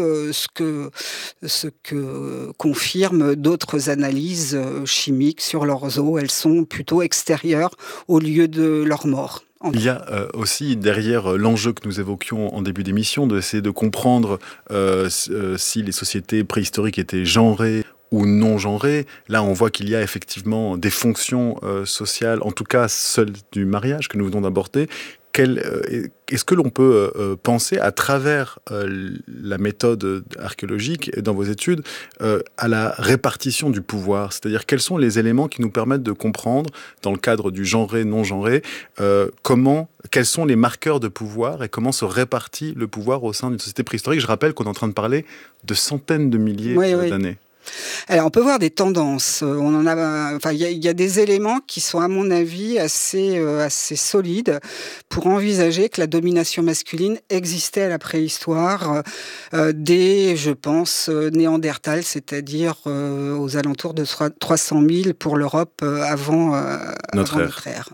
que confirment d'autres analyses chimiques sur leurs os. Elles sont plutôt extérieures au lieu de leur mort. Il y a aussi derrière l'enjeu que nous évoquions en début d'émission, d'essayer de comprendre si les sociétés préhistoriques étaient genrées ou non genrées. Là, on voit qu'il y a effectivement des fonctions sociales, en tout cas celles du mariage que nous venons d'aborder. Est-ce que l'on peut penser à travers la méthode archéologique et dans vos études à la répartition du pouvoir? C'est-à-dire quels sont les éléments qui nous permettent de comprendre, dans le cadre du genré, non-genré, quels sont les marqueurs de pouvoir et comment se répartit le pouvoir au sein d'une société préhistorique? Je rappelle qu'on est en train de parler de centaines de milliers d'années. Alors, on peut voir des tendances. Il y a des éléments qui sont, à mon avis, assez solides pour envisager que la domination masculine existait à la préhistoire dès, je pense, Néandertal, c'est-à-dire aux alentours de 300 000 pour l'Europe avant notre ère.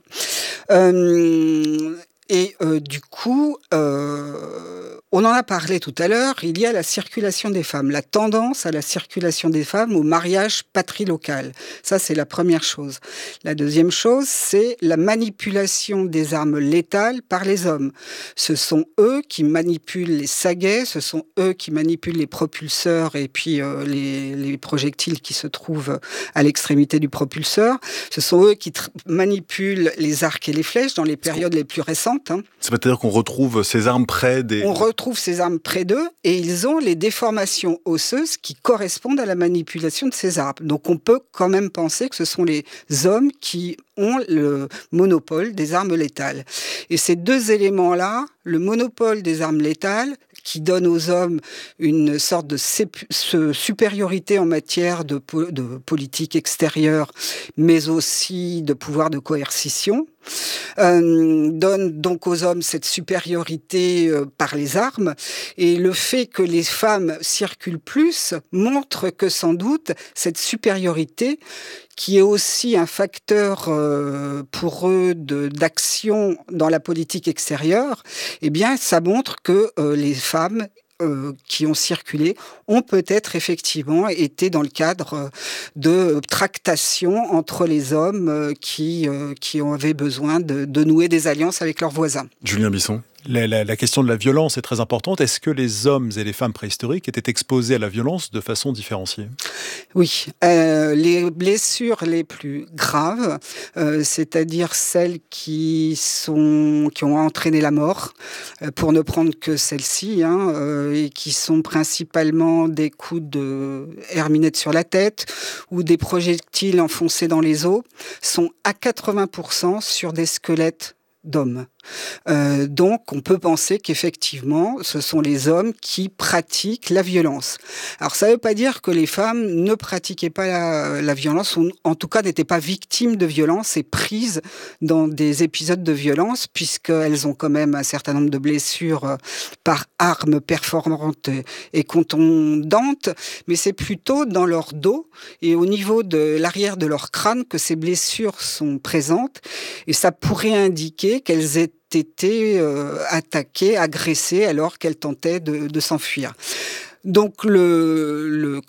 Du coup, on en a parlé tout à l'heure, il y a la circulation des femmes, la tendance à la circulation des femmes au mariage patrilocal. Ça, c'est la première chose. La deuxième chose, c'est la manipulation des armes létales par les hommes. Ce sont eux qui manipulent les saguets, ce sont eux qui manipulent les propulseurs et puis les projectiles qui se trouvent à l'extrémité du propulseur. Ce sont eux qui manipulent les arcs et les flèches dans les périodes les plus récentes. C'est-à-dire qu'on retrouve ces armes près des... On retrouve ces armes près d'eux et ils ont les déformations osseuses qui correspondent à la manipulation de ces armes. Donc on peut quand même penser que ce sont les hommes qui ont le monopole des armes létales. Et ces deux éléments-là le monopole des armes létales qui donne aux hommes une sorte de supériorité en matière de politique extérieure, mais aussi de pouvoir de coercition, donne donc aux hommes cette supériorité par les armes. Et le fait que les femmes circulent plus montre que sans doute cette supériorité, qui est aussi un facteur pour eux d'action dans la politique extérieure, eh bien, ça montre que les femmes qui ont circulé ont peut-être effectivement été dans le cadre de tractations entre les hommes qui avaient besoin de nouer des alliances avec leurs voisins. Julien Bisson. La question de la violence est très importante. Est-ce que les hommes et les femmes préhistoriques étaient exposés à la violence de façon différenciée ? Oui. Les blessures les plus graves, c'est-à-dire celles qui ont entraîné la mort, pour ne prendre que celles-ci, et qui sont principalement des coups de herminette sur la tête ou des projectiles enfoncés dans les os, sont à 80% sur des squelettes d'hommes. Donc, on peut penser qu'effectivement, ce sont les hommes qui pratiquent la violence. Alors, ça ne veut pas dire que les femmes ne pratiquaient pas la violence, ou en tout cas n'étaient pas victimes de violence et prises dans des épisodes de violence, puisqu'elles ont quand même un certain nombre de blessures par armes perforantes et contondantes, mais c'est plutôt dans leur dos et au niveau de l'arrière de leur crâne que ces blessures sont présentes, et ça pourrait indiquer qu'elles étaient attaquées, agressées alors qu'elles tentaient de s'enfuir. Donc le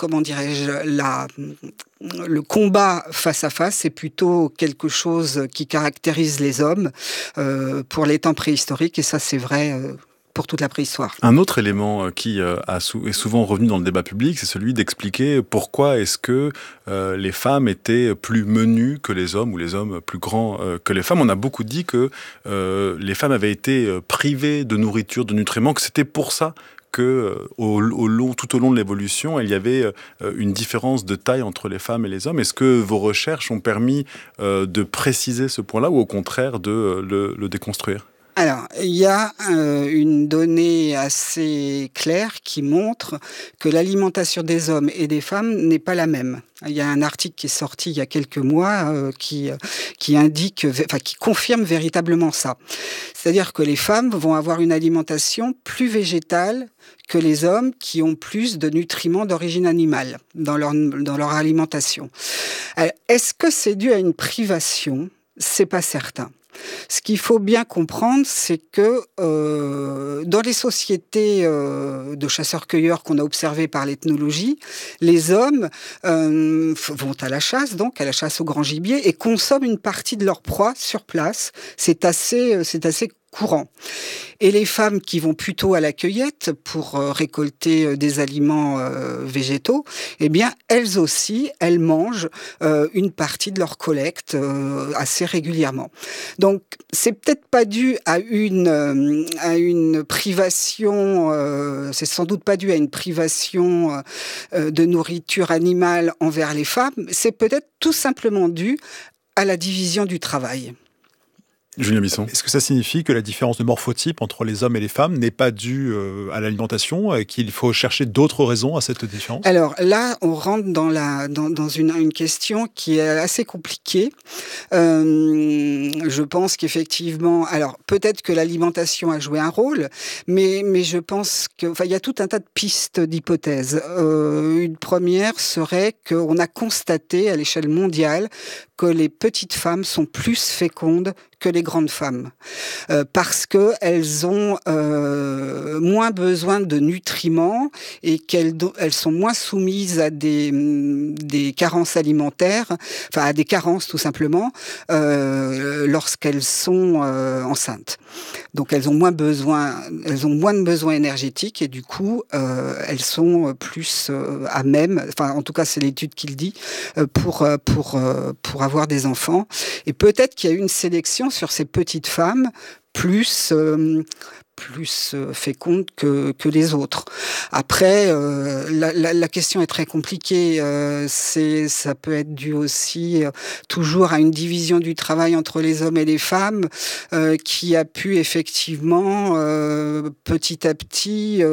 combat face à face, c'est plutôt quelque chose qui caractérise les hommes pour les temps préhistoriques, et ça c'est vrai pour toute la préhistoire. Un autre élément qui est souvent revenu dans le débat public, c'est celui d'expliquer pourquoi est-ce que les femmes étaient plus menues que les hommes, ou les hommes plus grands que les femmes. On a beaucoup dit que les femmes avaient été privées de nourriture, de nutriments, que c'était pour ça que tout au long de l'évolution, il y avait une différence de taille entre les femmes et les hommes. Est-ce que vos recherches ont permis de préciser ce point-là, ou au contraire de le déconstruire ? Alors, il y a une donnée assez claire qui montre que l'alimentation des hommes et des femmes n'est pas la même. Il y a un article qui est sorti il y a quelques mois qui confirme véritablement ça. C'est-à-dire que les femmes vont avoir une alimentation plus végétale que les hommes, qui ont plus de nutriments d'origine animale dans leur alimentation. Alors, est-ce que c'est dû à une privation ? C'est pas certain. Ce qu'il faut bien comprendre, c'est que dans les sociétés de chasseurs-cueilleurs qu'on a observées par l'ethnologie, les hommes vont à la chasse au grand gibier, et consomment une partie de leur proie sur place. C'est assez courant. Et les femmes qui vont plutôt à la cueillette pour récolter des aliments végétaux, eh bien, elles aussi, elles mangent une partie de leur collecte assez régulièrement. Donc, c'est peut-être pas dû à une privation, c'est sans doute pas dû à une privation de nourriture animale envers les femmes, c'est peut-être tout simplement dû à la division du travail. Julien Bisson. Est-ce que ça signifie que la différence de morphotype entre les hommes et les femmes n'est pas due à l'alimentation, et qu'il faut chercher d'autres raisons à cette différence ? Alors là, on rentre dans une question qui est assez compliquée. Je pense qu'effectivement, alors peut-être que l'alimentation a joué un rôle, mais je pense qu'il y a tout un tas de pistes d'hypothèses. Une première serait qu'on a constaté à l'échelle mondiale que les petites femmes sont plus fécondes que les grandes femmes, parce qu'elles ont moins besoin de nutriments, et qu'elles sont moins soumises à des carences alimentaires, enfin à des carences tout simplement, lorsqu'elles sont enceintes. Donc elles ont moins de besoins énergétiques, et du coup elles sont plus à même, enfin en tout cas c'est l'étude qui le dit, pour avoir des enfants. Et peut-être qu'il y a eu une sélection sur ces petites femmes plus plus fécondes que les autres. Après, la question est très compliquée. Ça peut être dû aussi toujours à une division du travail entre les hommes et les femmes qui a pu effectivement petit à petit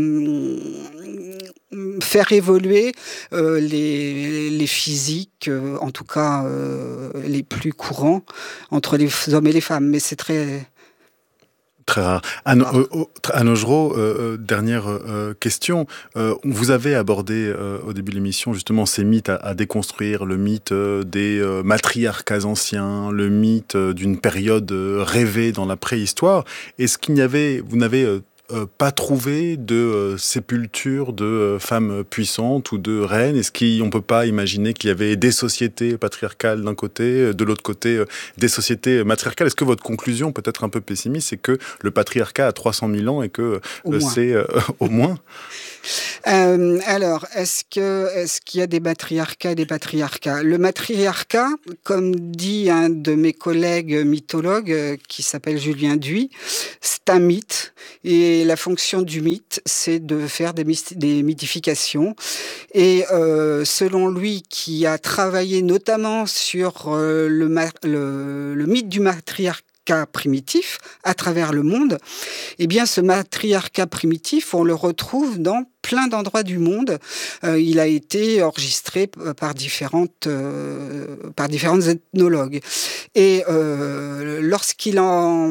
faire évoluer les physiques, en tout cas les plus courants entre les hommes et les femmes. Mais c'est très rare. Anne Augereau, dernière question. Vous avez abordé au début de l'émission justement ces mythes à déconstruire, le mythe des matriarcats anciens, le mythe d'une période rêvée dans la préhistoire. Est-ce vous n'avez pas trouvé de sépulture de femmes puissantes ou de reines? Est-ce qu'on ne peut pas imaginer qu'il y avait des sociétés patriarcales d'un côté, de l'autre côté des sociétés matriarcales? Est-ce que votre conclusion, peut-être un peu pessimiste, c'est que le patriarcat a 300 000 ans et que c'est au moins alors, est-ce qu'il y a des matriarcats et des patriarcats? Le matriarcat, comme dit un de mes collègues mythologues qui s'appelle Julien Duy, c'est un mythe. Et la fonction du mythe, c'est de faire des mythifications. Et selon lui, qui a travaillé notamment sur le mythe du matriarcat primitif à travers le monde, eh bien ce matriarcat primitif, on le retrouve dans plein d'endroits du monde. Il a été enregistré par différentes ethnologues. Et lorsqu'il en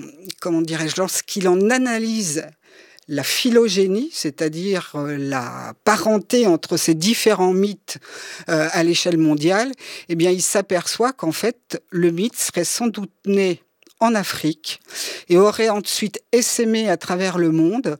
analyse la phylogénie, c'est-à-dire la parenté entre ces différents mythes à l'échelle mondiale, eh bien, il s'aperçoit qu'en fait, le mythe serait sans doute né en Afrique et aurait ensuite essaimé à travers le monde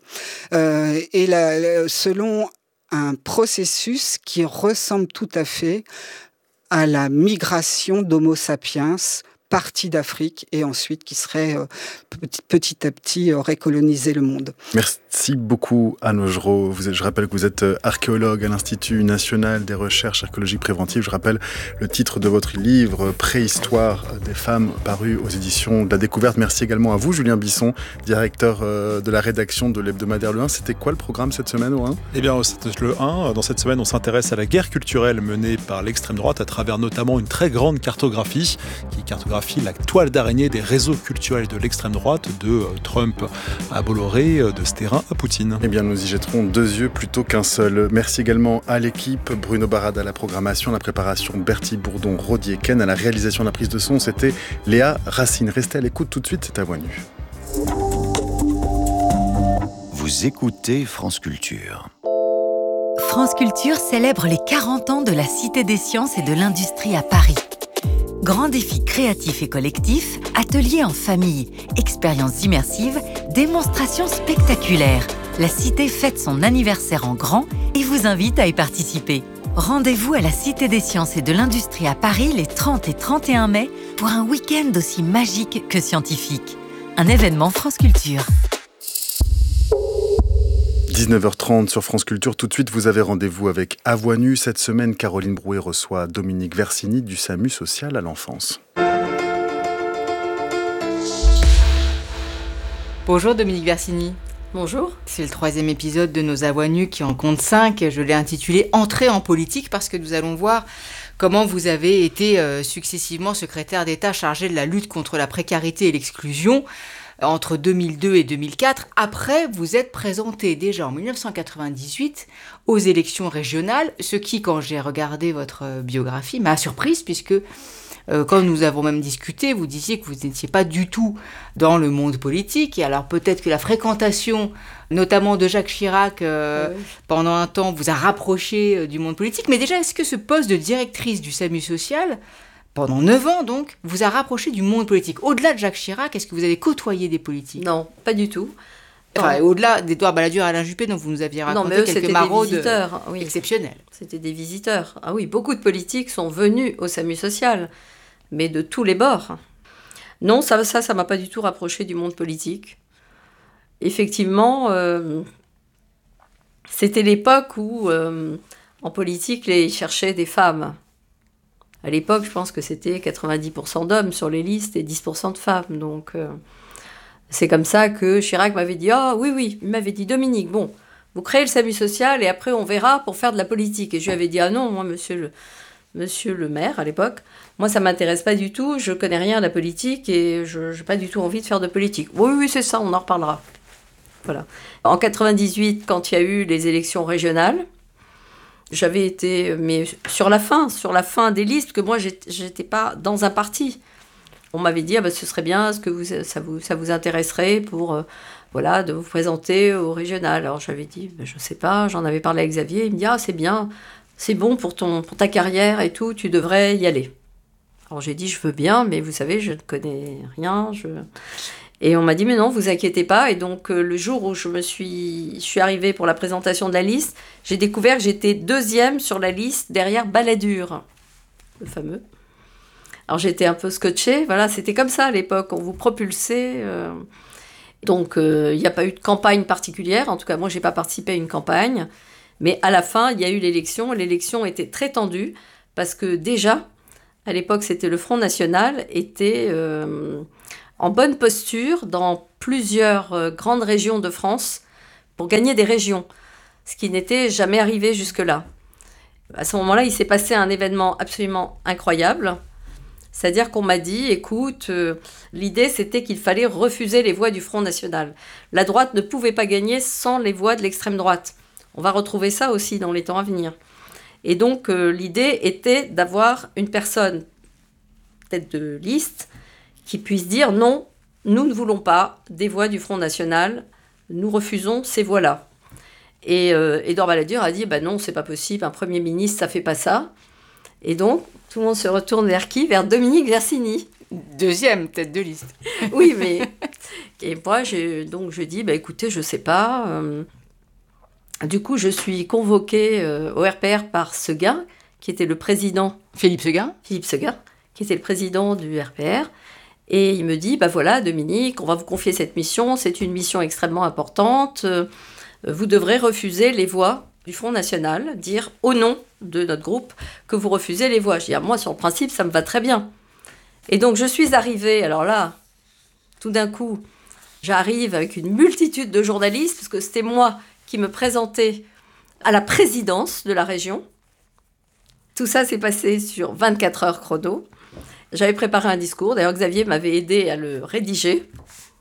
selon un processus qui ressemble tout à fait à la migration d'Homo sapiens parti d'Afrique et ensuite qui serait petit à petit aurait colonisé le monde. Merci beaucoup Anne Augereau. Je rappelle que vous êtes archéologue à l'Institut national des recherches archéologiques préventives. Je rappelle le titre de votre livre Préhistoire des femmes, paru aux éditions de la Découverte. Merci également à vous Julien Bisson, directeur de la rédaction de l'hebdomadaire Le 1. C'était quoi le programme cette semaine au 1 ? Eh bien, Le 1, dans cette semaine, on s'intéresse à la guerre culturelle menée par l'extrême droite à travers notamment une très grande cartographie qui cartographie la toile d'araignée des réseaux culturels de l'extrême droite, de Trump à Bolloré, de Sterrin à Poutine. Eh bien, nous y jetterons 2 yeux plutôt qu'un seul. Merci également à l'équipe, Bruno Barada à la programmation, la préparation, Bertie Bourdon, Rodier Ken, à la réalisation, la prise de son, c'était Léa Racine. Restez à l'écoute tout de suite, c'est à Voix Nue. Vous écoutez France Culture. France Culture célèbre les 40 ans de la Cité des Sciences et de l'Industrie à Paris. Grands défis créatifs et collectifs, ateliers en famille, expériences immersives, démonstrations spectaculaires. La Cité fête son anniversaire en grand et vous invite à y participer. Rendez-vous à la Cité des Sciences et de l'Industrie à Paris les 30 et 31 mai pour un week-end aussi magique que scientifique. Un événement France Culture. 19h30 sur France Culture. Tout de suite, vous avez rendez-vous avec À Voix Nue. Cette semaine, Caroline Brouet reçoit Dominique Versini du SAMU social à l'enfance. Bonjour Dominique Versini. Bonjour. C'est le 3e épisode de nos À Voix Nue qui en compte 5. Je l'ai intitulé « Entrée en politique » parce que nous allons voir comment vous avez été successivement secrétaire d'État chargé de la lutte contre la précarité et l'exclusion entre 2002 et 2004. Après, vous êtes présenté déjà en 1998 aux élections régionales, ce qui, quand j'ai regardé votre biographie, m'a surprise puisque quand nous avons même discuté, vous disiez que vous n'étiez pas du tout dans le monde politique. Et alors peut-être que la fréquentation, notamment de Jacques Chirac, pendant un temps, vous a rapproché du monde politique. Mais déjà, est-ce que ce poste de directrice du SAMU social, pendant 9 ans donc, vous a rapproché du monde politique? Au-delà de Jacques Chirac, est-ce que vous avez côtoyé des politiques? Non, pas du tout. Enfin, au-delà d'Édouard Balladur et Alain Juppé, dont vous nous aviez raconté quelques maraudes exceptionnelles. C'était des visiteurs. Ah oui, beaucoup de politiques sont venus au SAMU social, mais de tous les bords. Non, ça m'a pas du tout rapproché du monde politique. Effectivement, c'était l'époque où, en politique, les cherchaient des femmes. À l'époque, je pense que c'était 90% d'hommes sur les listes et 10% de femmes. Donc, C'est comme ça que Chirac m'avait dit « Ah oui, il m'avait dit Dominique, bon, vous créez le SAMU social et après on verra pour faire de la politique. » Et je lui avais dit « Ah non, moi, monsieur le maire, à l'époque, moi ça m'intéresse pas du tout, je connais rien à la politique et je n'ai pas du tout envie de faire de politique. » Oui, c'est ça, on en reparlera. Voilà. En 98, quand il y a eu les élections régionales, j'avais été, mais sur la fin des listes, que moi j'étais pas dans un parti. On m'avait dit, ce serait bien, est-ce que ça vous intéresserait pour de vous présenter au régional. Alors j'avais dit, je ne sais pas, j'en avais parlé avec Xavier, il me dit, c'est bien, c'est bon pour ta carrière et tout, tu devrais y aller. Alors j'ai dit, je veux bien, mais vous savez, je ne connais rien. Et on m'a dit, mais non, vous inquiétez pas. Et donc le jour où je suis arrivée pour la présentation de la liste, j'ai découvert que j'étais 2e sur la liste derrière Balladur, le fameux. Alors j'étais un peu scotchée, voilà, c'était comme ça à l'époque, on vous propulsait. Donc il n'y a pas eu de campagne particulière, en tout cas moi j'ai pas participé à une campagne, mais à la fin il y a eu l'élection était très tendue, parce que déjà, à l'époque c'était le Front National, était en bonne posture dans plusieurs grandes régions de France pour gagner des régions, ce qui n'était jamais arrivé jusque-là. À ce moment-là, il s'est passé un événement absolument incroyable. C'est-à-dire qu'on m'a dit, écoute, l'idée c'était qu'il fallait refuser les voix du Front National. La droite ne pouvait pas gagner sans les voix de l'extrême droite. On va retrouver ça aussi dans les temps à venir. Et donc l'idée était d'avoir une personne, tête de liste, qui puisse dire non, nous ne voulons pas des voix du Front National, nous refusons ces voix-là. Et Édouard Balladur a dit, non, c'est pas possible, un Premier ministre, ça fait pas ça. Et donc, tout le monde se retourne vers qui ? Vers Dominique Versigny. 2e tête de liste. Oui, mais... Et moi, je dis, écoutez, je sais pas. Du coup, je suis convoquée au RPR par Seguin, qui était le président... Philippe Seguin, qui était le président du RPR. Et il me dit, voilà, Dominique, on va vous confier cette mission. C'est une mission extrêmement importante. Vous devrez refuser les voix du Front National, dire au nom de notre groupe que vous refusez les voix. Je dis, moi, sur le principe, ça me va très bien. Et donc, je suis arrivée, alors là, tout d'un coup, j'arrive avec une multitude de journalistes, parce que c'était moi qui me présentais à la présidence de la région. Tout ça s'est passé sur 24 heures chrono. J'avais préparé un discours, d'ailleurs, Xavier m'avait aidé à le rédiger.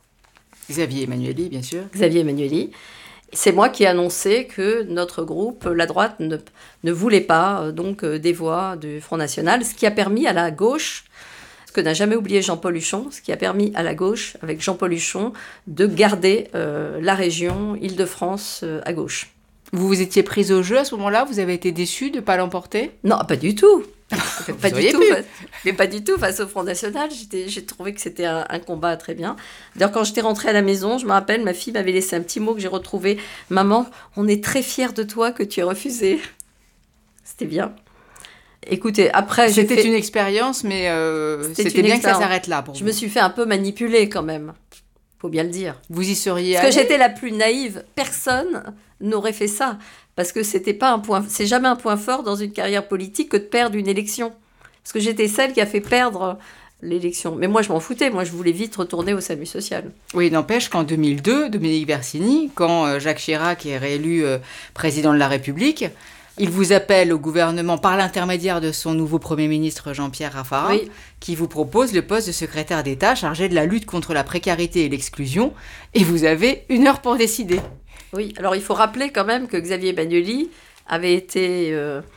Xavier Emmanuelli, bien sûr. Xavier Emmanuelli. C'est moi qui ai annoncé que notre groupe, la droite, ne voulait pas des voix du Front National, ce qui a permis à la gauche, ce que n'a jamais oublié Jean-Paul Huchon, ce qui a permis à la gauche, avec Jean-Paul Huchon, de garder la région Île-de-France à gauche. Vous vous étiez prise au jeu à ce moment-là ? Vous avez été déçue de ne pas l'emporter ? Non, pas du tout. Pas du tout, mais pas du tout face au Front National. J'ai trouvé que c'était un combat très bien. D'ailleurs, quand j'étais rentrée à la maison, je me rappelle, ma fille m'avait laissé un petit mot que j'ai retrouvé. « Maman, on est très fiers de toi que tu aies refusé. » C'était bien. Écoutez, après... C'était une expérience, mais c'était bien que ça s'arrête là pour vous. Je me suis fait un peu manipuler quand même. Faut bien le dire. Vous y seriez allée ? Parce que j'étais la plus naïve. Personne n'aurait fait ça. Parce que c'est jamais un point fort dans une carrière politique que de perdre une élection. Parce que j'étais celle qui a fait perdre l'élection. Mais moi, je m'en foutais. Moi, je voulais vite retourner au SAMU social. Oui, n'empêche qu'en 2002, Dominique Versigny, quand Jacques Chirac est réélu président de la République, il vous appelle au gouvernement par l'intermédiaire de son nouveau Premier ministre Jean-Pierre Raffarin, oui, qui vous propose le poste de secrétaire d'État chargé de la lutte contre la précarité et l'exclusion. Et vous avez 1 heure pour décider. Oui, alors il faut rappeler quand même que Xavier Emmanuelli avait été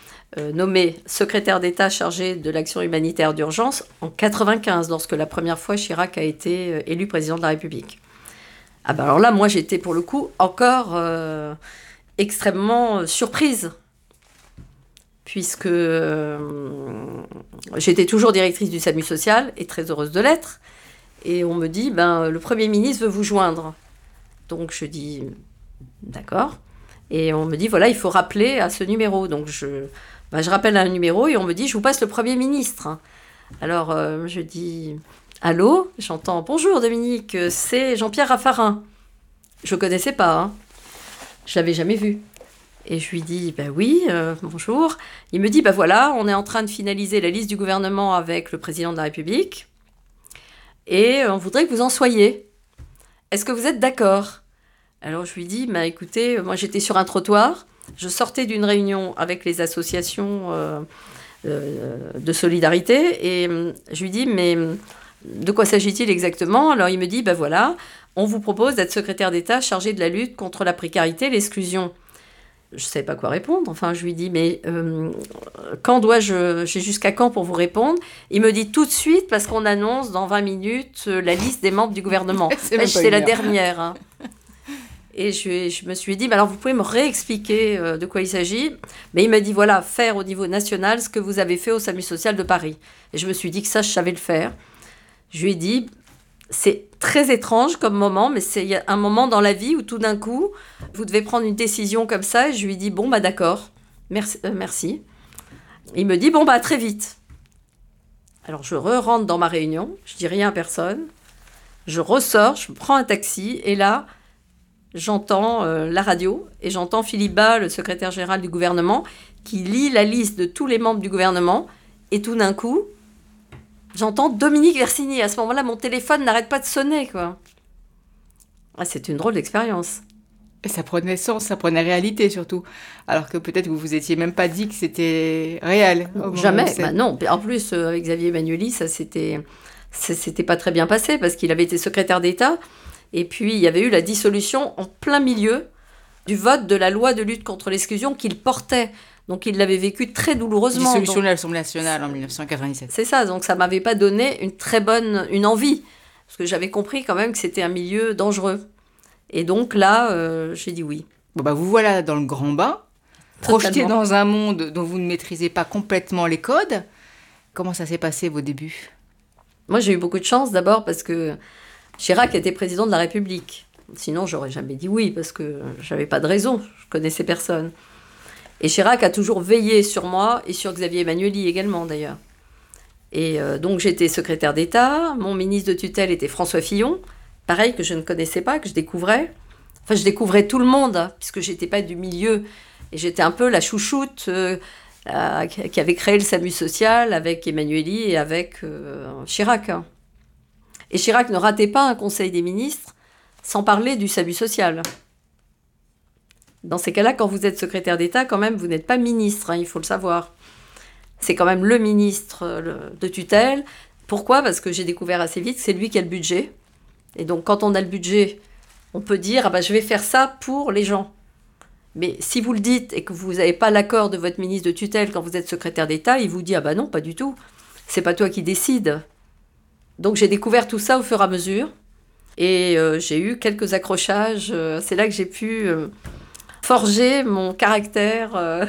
nommé secrétaire d'État chargé de l'action humanitaire d'urgence en 1995, lorsque la première fois Chirac a été élu président de la République. Alors là, moi j'étais pour le coup encore extrêmement surprise, puisque j'étais toujours directrice du SAMU social et très heureuse de l'être. Et on me dit, le Premier ministre veut vous joindre. Donc je dis... D'accord. Et on me dit, voilà, il faut rappeler à ce numéro. Donc je rappelle un numéro et on me dit, je vous passe le Premier ministre. Alors je dis, allô ? J'entends, bonjour Dominique, c'est Jean-Pierre Raffarin. Je ne connaissais pas, hein. Je ne l'avais jamais vu. Et je lui dis, oui, bonjour. Il me dit, voilà, on est en train de finaliser la liste du gouvernement avec le président de la République et on voudrait que vous en soyez. est-ce que vous êtes d'accord ? Alors je lui dis, écoutez, moi j'étais sur un trottoir, je sortais d'une réunion avec les associations de solidarité, et je lui dis, mais de quoi s'agit-il exactement ? Alors il me dit, voilà, on vous propose d'être secrétaire d'État chargé de la lutte contre la précarité et l'exclusion. Je ne savais pas quoi répondre. Enfin, je lui dis, mais j'ai jusqu'à quand pour vous répondre ? Il me dit tout de suite, parce qu'on annonce dans 20 minutes la liste des membres du gouvernement. C'était la dernière. Hein. Et je me suis dit, alors vous pouvez me réexpliquer de quoi il s'agit ? Mais il m'a dit, voilà, faire au niveau national ce que vous avez fait au SAMU social de Paris. Et je me suis dit que ça, je savais le faire. Je lui ai dit, c'est très étrange comme moment, mais c'est un moment dans la vie où tout d'un coup, vous devez prendre une décision comme ça. Et je lui ai dit, d'accord, merci. Il me dit, à très vite. Alors je rentre dans ma réunion, je dis rien à personne. Je ressors, je prends un taxi, et là, j'entends la radio, et j'entends Philippe Bas, le secrétaire général du gouvernement, qui lit la liste de tous les membres du gouvernement, et tout d'un coup, j'entends Dominique Versigny. À ce moment-là, mon téléphone n'arrête pas de sonner, quoi. C'est une drôle d'expérience. Et ça prenait sens, ça prenait réalité surtout. Alors que peut-être vous vous étiez même pas dit que c'était réel. Jamais. Non. En plus, avec Xavier Emmanueli, ça s'était pas très bien passé parce qu'il avait été secrétaire d'État. Et puis, il y avait eu la dissolution en plein milieu du vote de la loi de lutte contre l'exclusion qu'il portait. Donc, il l'avait vécu très douloureusement. Dissolution de l'Assemblée nationale en 1997. C'est ça. Donc, ça m'avait pas donné une envie. Parce que j'avais compris quand même que c'était un milieu dangereux. Et donc là, j'ai dit oui. Vous voilà dans le grand bain, projeté dans un monde dont vous ne maîtrisez pas complètement les codes. Comment ça s'est passé, vos débuts ? Moi, j'ai eu beaucoup de chance d'abord parce que Chirac était président de la République. Sinon, j'aurais jamais dit oui parce que j'avais pas de raison. Je connaissais personne. Et Chirac a toujours veillé sur moi et sur Xavier Emmanueli également, d'ailleurs. Et donc, j'étais secrétaire d'État. Mon ministre de tutelle était François Fillon. Pareil, que je ne connaissais pas, que je découvrais. Enfin, je découvrais tout le monde, hein, puisque je n'étais pas du milieu. Et j'étais un peu la chouchoute qui avait créé le SAMU social avec Emmanueli et avec Chirac. Hein. Et Chirac ne ratait pas un conseil des ministres sans parler du SAMU social. Dans ces cas-là, quand vous êtes secrétaire d'État, quand même, vous n'êtes pas ministre, hein, il faut le savoir. C'est quand même le ministre de tutelle. Pourquoi ? Parce que j'ai découvert assez vite que c'est lui qui a le budget. Et donc, quand on a le budget, on peut dire je vais faire ça pour les gens. Mais si vous le dites et que vous n'avez pas l'accord de votre ministre de tutelle quand vous êtes secrétaire d'État, il vous dit non, pas du tout. C'est pas toi qui décides. Donc, j'ai découvert tout ça au fur et à mesure. Et j'ai eu quelques accrochages. C'est là que j'ai pu forger mon caractère.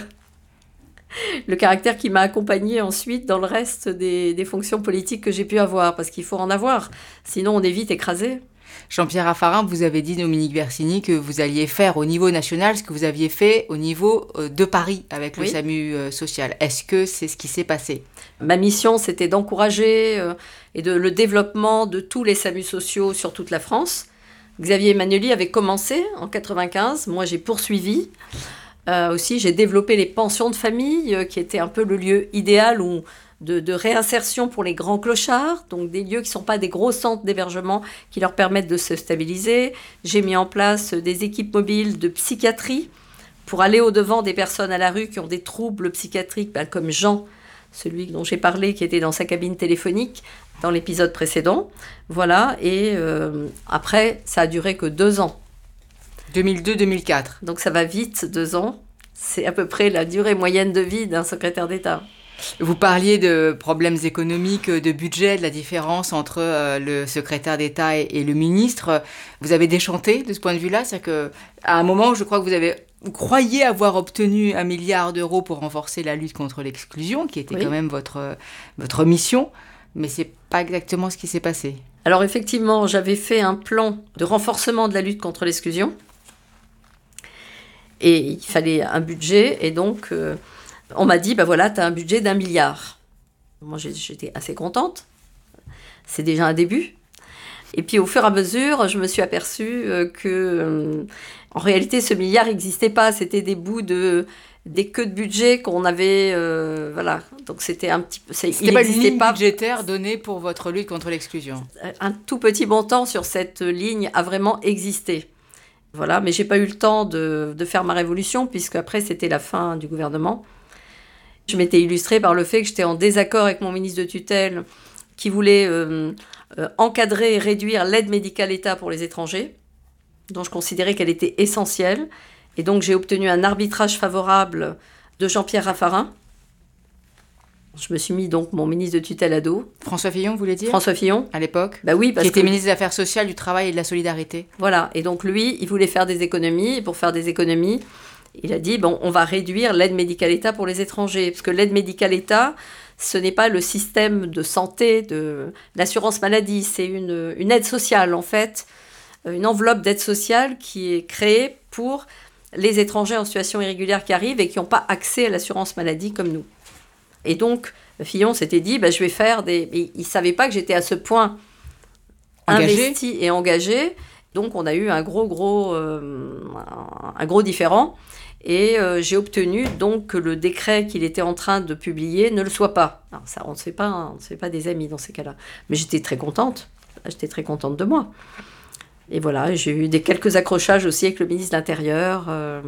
Le caractère qui m'a accompagné ensuite dans le reste des fonctions politiques que j'ai pu avoir, parce qu'il faut en avoir, sinon on est vite écrasé. Jean-Pierre Raffarin, vous avez dit, Dominique Versigny, que vous alliez faire au niveau national ce que vous aviez fait au niveau de Paris avec le SAMU social. Est-ce que c'est ce qui s'est passé ? Ma mission, c'était d'encourager le développement de tous les SAMU sociaux sur toute la France. Xavier Emmanueli avait commencé en 1995, moi j'ai poursuivi. Aussi, j'ai développé les pensions de famille, qui étaient un peu le lieu idéal de réinsertion pour les grands clochards, donc des lieux qui ne sont pas des gros centres d'hébergement qui leur permettent de se stabiliser. J'ai mis en place des équipes mobiles de psychiatrie pour aller au-devant des personnes à la rue qui ont des troubles psychiatriques, comme Jean, celui dont j'ai parlé, qui était dans sa cabine téléphonique dans l'épisode précédent. Voilà, et après, ça a duré que 2 ans. 2002-2004. Donc ça va vite, 2 ans. C'est à peu près la durée moyenne de vie d'un secrétaire d'État. Vous parliez de problèmes économiques, de budget, de la différence entre le secrétaire d'État et le ministre. Vous avez déchanté de ce point de vue-là ? C'est-à-dire qu'à un moment, je crois que vous croyez avoir obtenu 1 milliard d'euros pour renforcer la lutte contre l'exclusion, qui était quand même votre mission, mais ce n'est pas exactement ce qui s'est passé. Alors effectivement, j'avais fait un plan de renforcement de la lutte contre l'exclusion. Et il fallait un budget, et donc on m'a dit, tu as un budget d'1 milliard. Moi, j'étais assez contente. C'est déjà un début. Et puis, au fur et à mesure, je me suis aperçue que, en réalité, ce milliard n'existait pas. C'était des bouts de des queues de budget qu'on avait, voilà. Donc c'était un petit peu... C'était pas une ligne budgétaire donnée pour votre lutte contre l'exclusion. Un tout petit montant sur cette ligne a vraiment existé. Voilà, mais j'ai pas eu le temps de faire ma révolution, puisque après c'était la fin du gouvernement. Je m'étais illustrée par le fait que j'étais en désaccord avec mon ministre de tutelle qui voulait encadrer et réduire l'aide médicale État pour les étrangers, dont je considérais qu'elle était essentielle. Et donc j'ai obtenu un arbitrage favorable de Jean-Pierre Raffarin. Je me suis mis donc mon ministre de tutelle à dos. François Fillon, vous voulez dire ? François Fillon. À l'époque ? Bah oui, parce qui était ministre des Affaires sociales, du Travail et de la Solidarité. Voilà, et donc lui, il voulait faire des économies, et pour faire des économies, il a dit, bon, on va réduire l'aide médicale État pour les étrangers, parce que l'aide médicale État, ce n'est pas le système de santé de l'assurance maladie, c'est une aide sociale, en fait, une enveloppe d'aide sociale qui est créée pour les étrangers en situation irrégulière qui arrivent et qui n'ont pas accès à l'assurance maladie comme nous. Et donc, Fillon s'était dit, je vais faire des... Il ne savait pas que j'étais à ce point investie et engagée. Donc, on a eu un gros différend. Et j'ai obtenu donc que le décret qu'il était en train de publier ne le soit pas. Alors ça, on ne se fait pas des amis dans ces cas-là. Mais j'étais très contente. J'étais très contente de moi. Et voilà, j'ai eu quelques accrochages aussi avec le ministre de l'Intérieur.